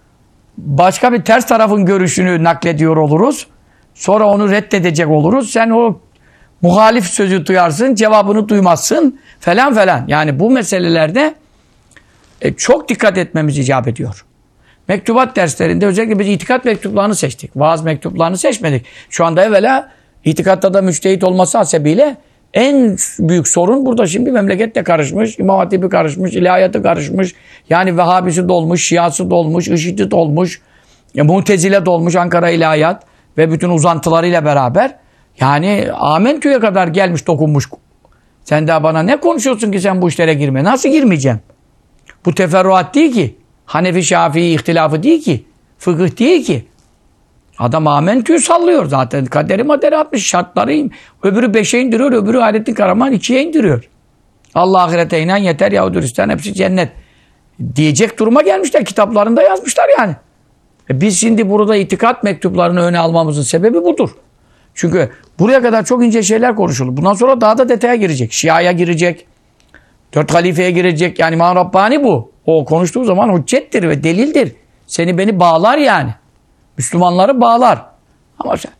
Başka bir ters tarafın görüşünü naklediyor oluruz. Sonra onu reddedecek oluruz. Sen o muhalif sözü duyarsın, cevabını duymazsın falan falan. Yani bu meselelerde e, çok dikkat etmemiz icap ediyor. Mektubat derslerinde özellikle biz itikat mektuplarını seçtik. Vaaz mektuplarını seçmedik. Şu anda evvela itikatta da müçtehit olması hasebiyle en büyük sorun burada şimdi memlekette karışmış, İmam Hatibi karışmış, ilahiyatı karışmış. Yani Vehhabisi dolmuş, Şiası dolmuş, IŞİD'i dolmuş, Mutezile dolmuş, Ankara İlahiyat ve bütün uzantılarıyla beraber. Yani Amentü'ye kadar gelmiş, dokunmuş. Sen daha bana ne konuşuyorsun ki sen bu işlere girme? Nasıl girmeyeceğim? Bu teferruat değil ki. Hanefi Şafii ihtilafı değil ki. Fıkıh değil ki. Adam Amentü'yü sallıyor zaten. Kaderi maderi atmış, şartları. Öbürü beşe indiriyor, öbürü Hayrettin Karaman ikiye indiriyor. Allah ahirete inan yeter Yahudi Hristiyan hepsi cennet. Diyecek duruma gelmişler. Kitaplarında yazmışlar yani. E biz şimdi burada itikat mektuplarını öne almamızın sebebi budur. Çünkü buraya kadar çok ince şeyler konuşuldu. Bundan sonra daha da detaya girecek. Şia'ya girecek. Dört halifeye girecek. Yani İmam Rabbani bu. O konuştuğu zaman hüccettir ve delildir. Seni beni bağlar yani. Müslümanları bağlar. Ama sen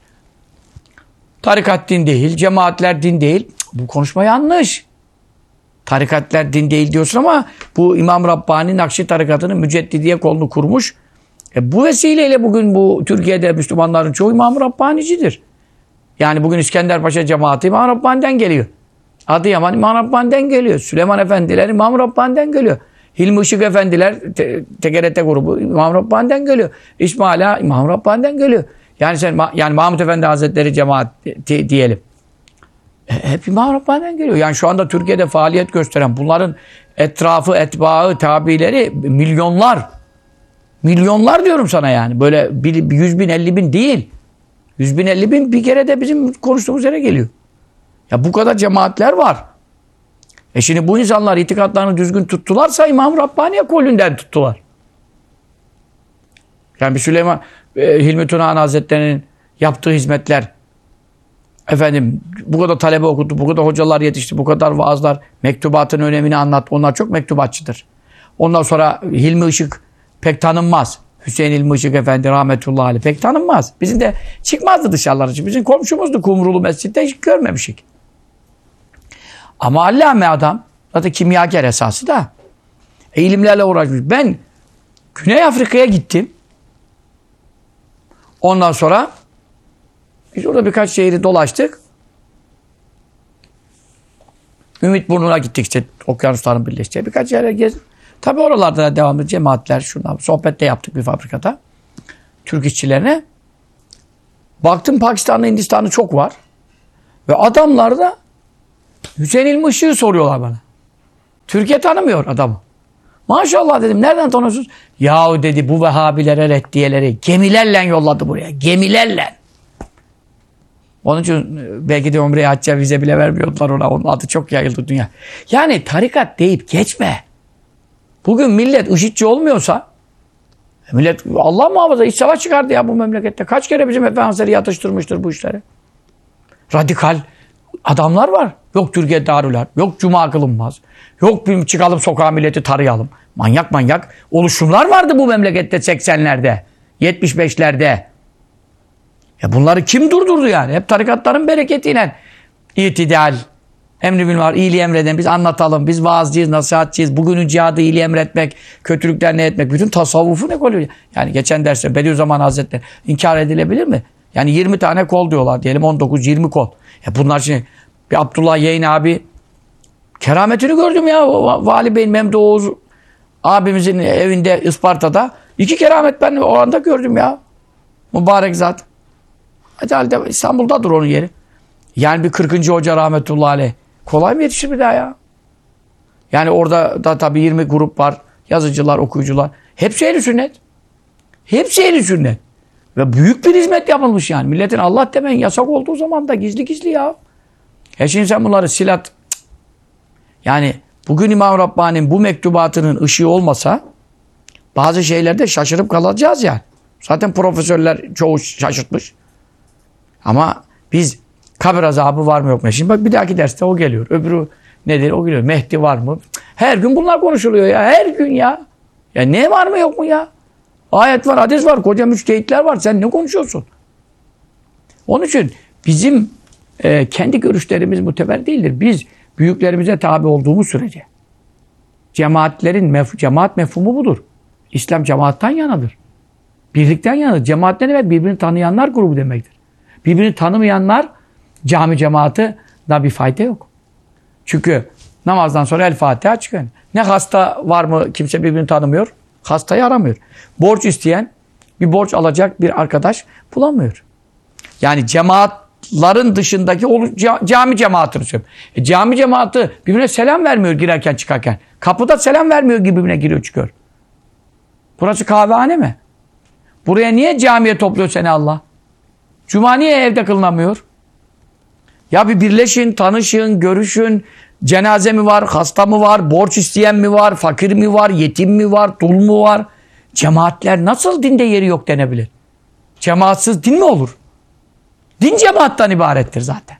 tarikat din değil, cemaatler din değil. Bu konuşma yanlış. Tarikatler din değil diyorsun ama bu İmam Rabbani Nakşi tarikatının Müceddidiye kolunu kurmuş. E bu vesileyle bugün bu Türkiye'de Müslümanların çoğu İmam Rabbani'cidir. Yani bugün İskenderpaşa cemaati İmam Rabbani'den geliyor. Adıyaman İmam Rabbani'den geliyor. Süleyman Efendiler İmam Rabbani'den geliyor. Hilmi Işık Efendiler te, T G R T grubu İmam Rabbani'den geliyor. İsmaila İmam Rabbani'den geliyor. Yani sen yani Mahmud Efendi Hazretleri cemaati diyelim. E, hep İmam Rabbani'den geliyor. Yani şu anda Türkiye'de faaliyet gösteren bunların etrafı, etbaı, tabileri milyonlar. Milyonlar diyorum sana yani. Böyle bir, yüz bin, elli bin değil. Yüz bin, elli bin bir kere de bizim konuştuğumuz yere geliyor. Ya bu kadar cemaatler var. E şimdi bu insanlar itikatlarını düzgün tuttularsa İmam Rabbani'ye kolünden tuttular. Yani bir Süleyman e, Hilmi Tunahan Hazretleri'nin yaptığı hizmetler, efendim bu kadar talebe okuttu, bu kadar hocalar yetişti, bu kadar vaazlar, mektubatın önemini anlat. Onlar çok mektubatçıdır. Ondan sonra Hilmi Işık pek tanınmaz. Hüseyin Hilmi Işık Efendi rahmetullahi aleyh pek tanınmaz. Bizim de çıkmazdı dışarılara. Bizim komşumuzdu Kumrulu Mescid'de, hiç görmemişik. Ama allame adam. Zaten kimyager esası da. E, ilimlerle uğraşmış. Ben Güney Afrika'ya gittim. Ondan sonra biz orada birkaç şehri dolaştık. Ümitburnu'na gittik işte. Okyanusların birleştiği birkaç yere gezdik. Tabii oralarda da devamlı cemaatler, şunlar, sohbet de yaptık bir fabrikada. Türk işçilerine. Baktım Pakistan'da, Hindistan'da çok var. Ve adamlar da Hüseyin İlmi Işık'ı soruyorlar bana. Türkiye tanımıyor adamı. Maşallah dedim, nereden tanıyorsunuz? Yahu dedi, bu Vehhabilere, reddiyeleri gemilerle yolladı buraya. Gemilerle. Onun için belki de Umre'ye, hacca vize bile vermiyordular ona. Onun adı çok yayıldı dünya. Yani tarikat deyip geçme. Bugün millet IŞİD'ci olmuyorsa, millet Allah muhafaza iç savaş çıkardı ya bu memlekette. Kaç kere bizim efendimiz yatıştırmıştır bu işleri. Radikal adamlar var. Yok Türkiye Darül Harp, yok Cuma kılınmaz, yok bir çıkalım sokağa milleti tarayalım. Manyak manyak oluşumlar vardı bu memlekette seksenlerde, yetmiş beşlerde. Ya bunları kim durdurdu yani? Hep tarikatların bereketiyle. İtidal, emri bil maruf, iyiliği emreden, biz anlatalım, biz vaazcıyız, nasihatçıyız. Bugünün cihadı iyiliği emretmek, kötülükler ne etmek, bütün tasavvufu ne oluyor? Yani geçen derste Bediüzzaman Hazretleri inkar edilebilir mi? Yani yirmi tane kol diyorlar diyelim, on dokuz yirmi kol. Ya bunlar şimdi bir Abdullah Yeğen abi kerametini gördüm ya. Vali Bey'in Memduh Oğuz abimizin evinde Isparta'da. İki keramet ben o anda gördüm ya. Mübarek zat. Hadi İstanbul'dadır onun yeri. Yani bir kırkıncı hoca rahmetullahi aleyh. Kolay mı yetişir bir daha ya? Yani orada da tabii yirmi grup var. Yazıcılar, okuyucular. Hepsi ehl-i sünnet. Hepsi ehl-i sünnet. Ve büyük bir hizmet yapılmış yani. Milletin Allah demeyin yasak olduğu zaman da gizli gizli ya. E şimdi sen bunları silat... Yani bugün İmam Rabbani'nin bu mektubatının ışığı olmasa bazı şeylerde şaşırıp kalacağız yani. Zaten profesörler çoğu şaşırtmış. Ama biz kabir azabı var mı yok mu? Şimdi bak bir dahaki derste o geliyor. Öbürü nedir? O geliyor. Mehdi var mı? Her gün bunlar konuşuluyor ya. Her gün ya. Ya ne var mı yok mu ya? Ayet var, hadis var, koca müçtehitler var. Sen ne konuşuyorsun? Onun için bizim e, kendi görüşlerimiz muteber değildir. Biz büyüklerimize tabi olduğumuz sürece. Cemaatlerin mef cemaat mefhumu budur. İslam cemaattan yanadır. Birlikten yanadır. Cemaat ne demek? Birbirini tanıyanlar grubu demektir. Birbirini tanımayanlar cami cemaati da bir fayda yok. Çünkü namazdan sonra El Fatiha çıkıyor. Ne hasta var mı kimse birbirini tanımıyor. Hastayı aramıyor. Borç isteyen bir borç alacak bir arkadaş bulamıyor. Yani cemaatların dışındaki cami cemaatini söylüyorum. E, cami cemaati birbirine selam vermiyor girerken çıkarken. Kapıda selam vermiyor gibi birbirine giriyor çıkıyor. Burası kahvehane mi? Buraya niye camiye topluyor seni Allah? Cuma niye evde kılınamıyor? Ya bir birleşin, tanışın, görüşün. Cenaze mi var, hasta mı var, borç isteyen mi var, fakir mi var, yetim mi var, dul mu var? Cemaatler nasıl dinde yeri yok denebilir? Cemaatsız din mi olur? Din cemaattan ibarettir zaten.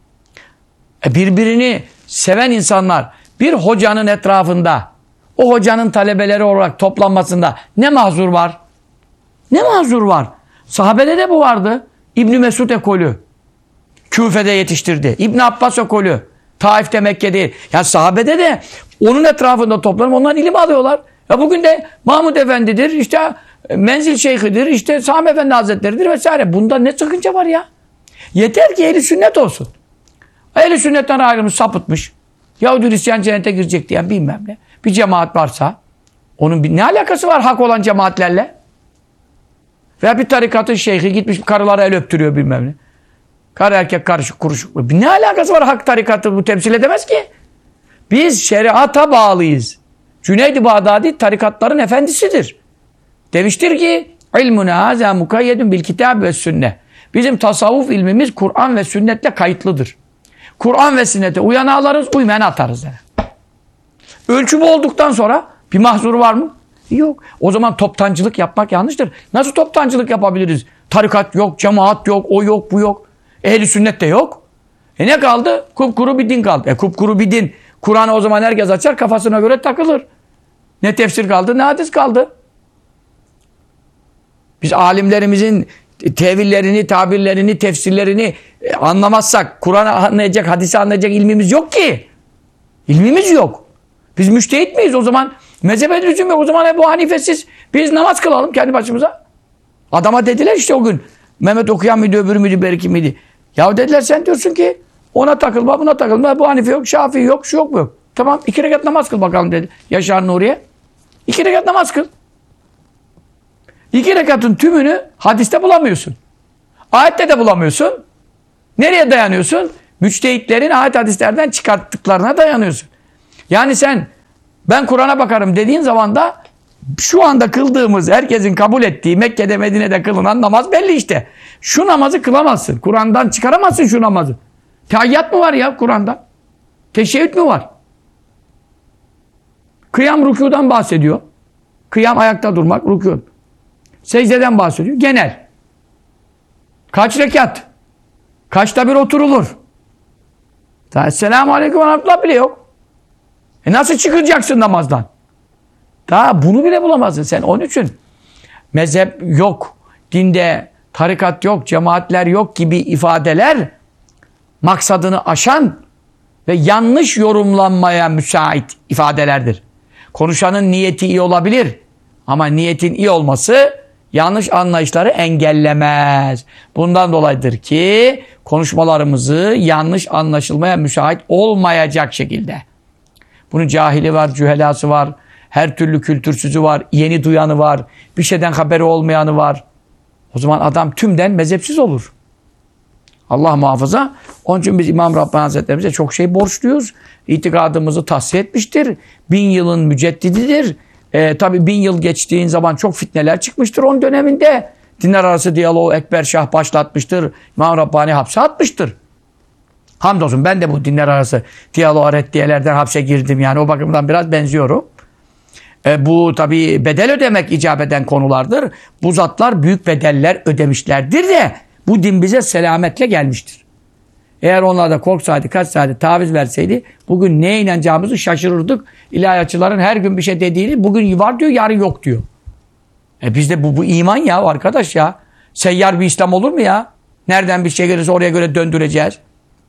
E birbirini seven insanlar bir hocanın etrafında, o hocanın talebeleri olarak toplanmasında ne mahzur var? Ne mahzur var? Sahabede de bu vardı. İbn Mesud ekolü. Küfe'de yetiştirdi. İbn Abbas ekolü. Taif'te, Mekke değil. Yani sahabede de onun etrafında toplanıp ondan ilim alıyorlar. Ya bugün de Mahmud Efendi'dir, işte Menzil Şeyhi'dir, işte Sami Efendi Hazretleri'dir vesaire. Bunda ne sıkınca var ya? Yeter ki ehli sünnet olsun. Ehli sünnetten ayrılmış, sapıtmış. Yahudi Hristiyan cennete girecek diyen bilmem ne. Bir cemaat varsa onun bir, ne alakası var hak olan cemaatlerle? Veya bir tarikatın şeyhi gitmiş karılara el öptürüyor bilmem ne. Karı erkek karışık kuruşuk. Ne alakası var hak tarikatı bu temsil edemez ki? Biz şeriata bağlıyız. Cüneyd-i Bağdadi tarikatların efendisidir. Demiştir ki ilmuna haza mukayyedun bil kitab ve sünne. Bizim tasavvuf ilmimiz Kur'an ve sünnetle kayıtlıdır. Kur'an ve sünnete uyanı alırız, uymayanı atarız. Yani. Ölçü bu olduktan sonra bir mahzuru var mı? Yok. O zaman toptancılık yapmak yanlıştır. Nasıl toptancılık yapabiliriz? Tarikat yok, cemaat yok, o yok, bu yok. Ehl-i sünnet de yok. E ne kaldı? Kupkuru bir din kaldı. E kupkuru bir din. Kur'an'ı o zaman herkes açar, kafasına göre takılır. Ne tefsir kaldı, ne hadis kaldı. Biz alimlerimizin tevillerini, tabirlerini, tefsirlerini anlamazsak, Kur'an'ı anlayacak, hadisi anlayacak ilmimiz yok ki. İlmimiz yok. Biz müştehit miyiz o zaman? Mezhebe lüzum yok. O zaman Ebu Hanifesiz biz namaz kılalım kendi başımıza. Adama dediler işte o gün. Mehmet okuyan mıydı, öbürü müydü, beriki miydi? Ya dediler sen diyorsun ki ona takılma, buna takılma. Ebu Hanife yok, Şafii yok, şu yok mu yok. Tamam iki rekat namaz kıl bakalım dedi. Yaşar Nuriye. İki rekat namaz kıl. İki rekatın tümünü hadiste bulamıyorsun. Ayette de bulamıyorsun. Nereye dayanıyorsun? Müçtehitlerin ayet hadislerden çıkarttıklarına dayanıyorsun. Yani sen ben Kur'an'a bakarım dediğin zaman da şu anda kıldığımız, herkesin kabul ettiği Mekke'de, Medine'de kılınan namaz belli işte. Şu namazı kılamazsın. Kur'an'dan çıkaramazsın şu namazı. Tehiyyat mı var ya Kur'an'da? Teşehhüd mü var? Kıyam rükûdan bahsediyor. Kıyam ayakta durmak, rükû. Secdeden bahsediyor. Genel. Kaç rekat? Kaçta bir oturulur? Esselamu aleyküm ve rahmetullah bile yok. E nasıl çıkacaksın namazdan? Daha bunu bile bulamazsın sen. Onun için mezhep yok, dinde tarikat yok, cemaatler yok gibi ifadeler maksadını aşan ve yanlış yorumlanmaya müsait ifadelerdir. Konuşanın niyeti iyi olabilir ama niyetin iyi olması yanlış anlayışları engellemez. Bundan dolayıdır ki konuşmalarımızı yanlış anlaşılmaya müsait olmayacak şekilde. Bunun cahili var, cühelası var, her türlü kültürsüzü var, yeni duyanı var, bir şeyden haberi olmayanı var. O zaman adam tümden mezhepsiz olur. Allah muhafaza. Onun için biz İmam Rabbani Hazretlerimize çok şey borçluyuz. İtikadımızı tahsiye etmiştir. Bin yılın müceddididir. Ee, tabii bin yıl geçtiğin zaman çok fitneler çıkmıştır onun döneminde. Dinler arası diyaloğu Ekber Şah başlatmıştır. İmam Rabbani hapse atmıştır. Hamdolsun ben de bu dinler arası diyaloğa reddiyelerden hapse girdim. Yani o bakımdan biraz benziyorum. E, bu tabii bedel ödemek icap eden konulardır. Bu zatlar büyük bedeller ödemişlerdir de bu din bize selametle gelmiştir. Eğer onlar da korksaydı, kaçsaydı, taviz verseydi bugün neye inanacağımızı şaşırırdık. İlahiyatçıların her gün bir şey dediğini bugün var diyor, yarın yok diyor. E bizde bu, bu iman ya arkadaş ya. Seyyar bir İslam olur mu ya? Nereden bir şey gelirse oraya göre döndüreceğiz.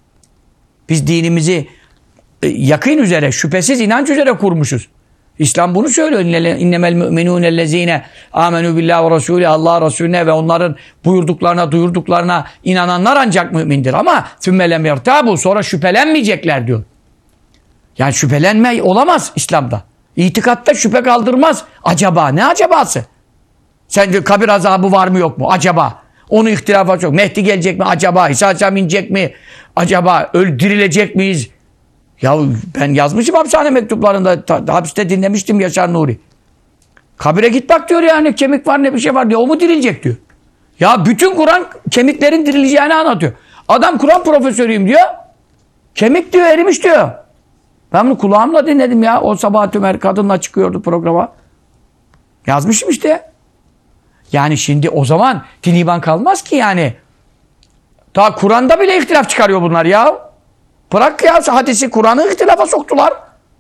Biz dinimizi e, yakın üzere, şüphesiz inanç üzere kurmuşuz. İslam bunu söylüyor. İnnemel müminûnellezîne âmenû billâhi ve rasûlî. Allah Resulüne ve onların buyurduklarına, duyurduklarına inananlar ancak mümindir. Ama thümme lem yertâbû, sonra şüphelenmeyecekler diyor. Yani şüphelenme olamaz İslam'da. İtikatta şüphe kaldırmaz. Acaba ne acabası? Sence kabir azabı var mı yok mu? Acaba. Onu ihtilafa çok. Mehdi gelecek mi? Acaba. İsa Aleyhisselam inecek mi? Acaba. Öldürülecek miyiz? Ya ben yazmışım hapishane mektuplarında. Ta, hapiste dinlemiştim Yaşar Nuri. Kabire git bak diyor yani. Kemik var ne bir şey var diyor. O mu dirilecek diyor. Ya bütün Kur'an kemiklerin dirileceğini anlatıyor. Adam Kur'an profesörüyüm diyor. Kemik diyor erimiş diyor. Ben bunu kulağımla dinledim ya. O Sabahat Ömer kadınla çıkıyordu programa. Yazmışım işte. Yani şimdi o zaman din iman kalmaz ki yani. Daha Kur'an'da bile ihtilaf çıkarıyor bunlar ya. Bırak ya hadisi, Kur'an'ı ihtilafa soktular.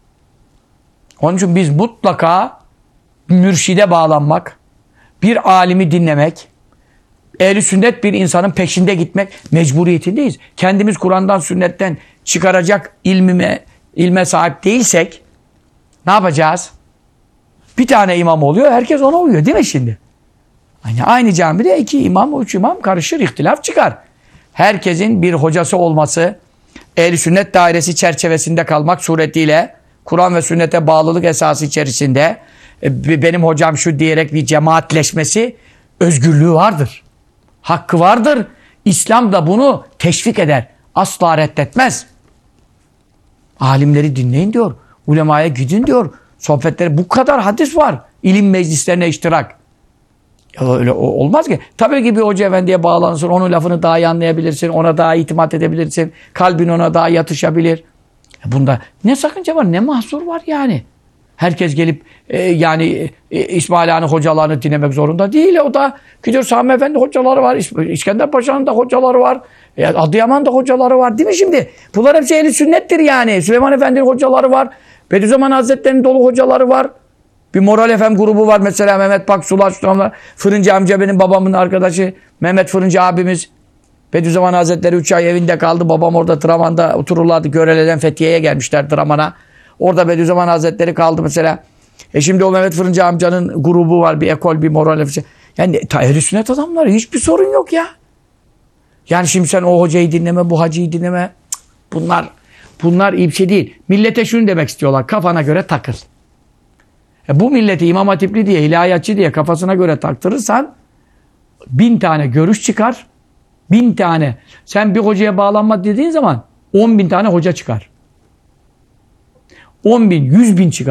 Onun için biz mutlaka mürşide bağlanmak, bir alimi dinlemek, ehl-i sünnet bir insanın peşinde gitmek mecburiyetindeyiz. Kendimiz Kur'an'dan, sünnetten çıkaracak ilmime, ilme sahip değilsek ne yapacağız? Bir tane imam oluyor, herkes ona uyuyor değil mi şimdi? Yani aynı camide iki imam, üç imam karışır, ihtilaf çıkar. Herkesin bir hocası olması, ehl-i sünnet dairesi çerçevesinde kalmak suretiyle Kur'an ve sünnete bağlılık esası içerisinde benim hocam şu diyerek bir cemaatleşmesi özgürlüğü vardır. Hakkı vardır. İslam da bunu teşvik eder. Asla reddetmez. Alimleri dinleyin diyor. Ulemaya gidin diyor. Sohbetleri bu kadar hadis var. İlim meclislerine iştirak. Ya öyle olmaz ki. Tabii ki bir hoca efendiye bağlanırsın. Onun lafını daha iyi anlayabilirsin. Ona daha itimat edebilirsin. Kalbin ona daha yatışabilir. Bunda ne sakınca var, ne mahsur var yani. Herkes gelip e, yani e, İsmail Han'ın hocalarını dinlemek zorunda değil. O da gidiyor Sami Efendi hocaları var. İskender Paşa'nın da hocaları var. E, Adıyaman'da hocaları var. Değil mi şimdi? Bunlar hepsi ehl-i sünnettir yani. Süleyman Efendi'nin hocaları var. Bediüzzaman Hazretleri'nin dolu hocaları var. Bir Moral F M grubu var mesela Mehmet Paksula, Fırıncı amca benim babamın arkadaşı. Mehmet Fırıncı abimiz. Bediüzzaman Hazretleri üç ay evinde kaldı. Babam orada Traman'da otururlardı. Görele'den Fethiye'ye gelmişler Traman'a. Orada Bediüzzaman Hazretleri kaldı mesela. E şimdi o Mehmet Fırıncı amcanın grubu var. Bir ekol, bir Moral F M. Yani ehl-i sünnet adamları hiçbir sorun yok ya. Yani şimdi sen o hocayı dinleme, bu hacıyı dinleme. Cık, bunlar bunlar iyi bir şey değil. Millete şunu demek istiyorlar. Kafana göre takıl. E bu milleti İmam Hatipli diye, ilahiyatçı diye kafasına göre taktırırsan bin tane görüş çıkar. Bin tane. Sen bir hocaya bağlanma dediğin zaman on bin tane hoca çıkar. On bin, yüz bin çıkar.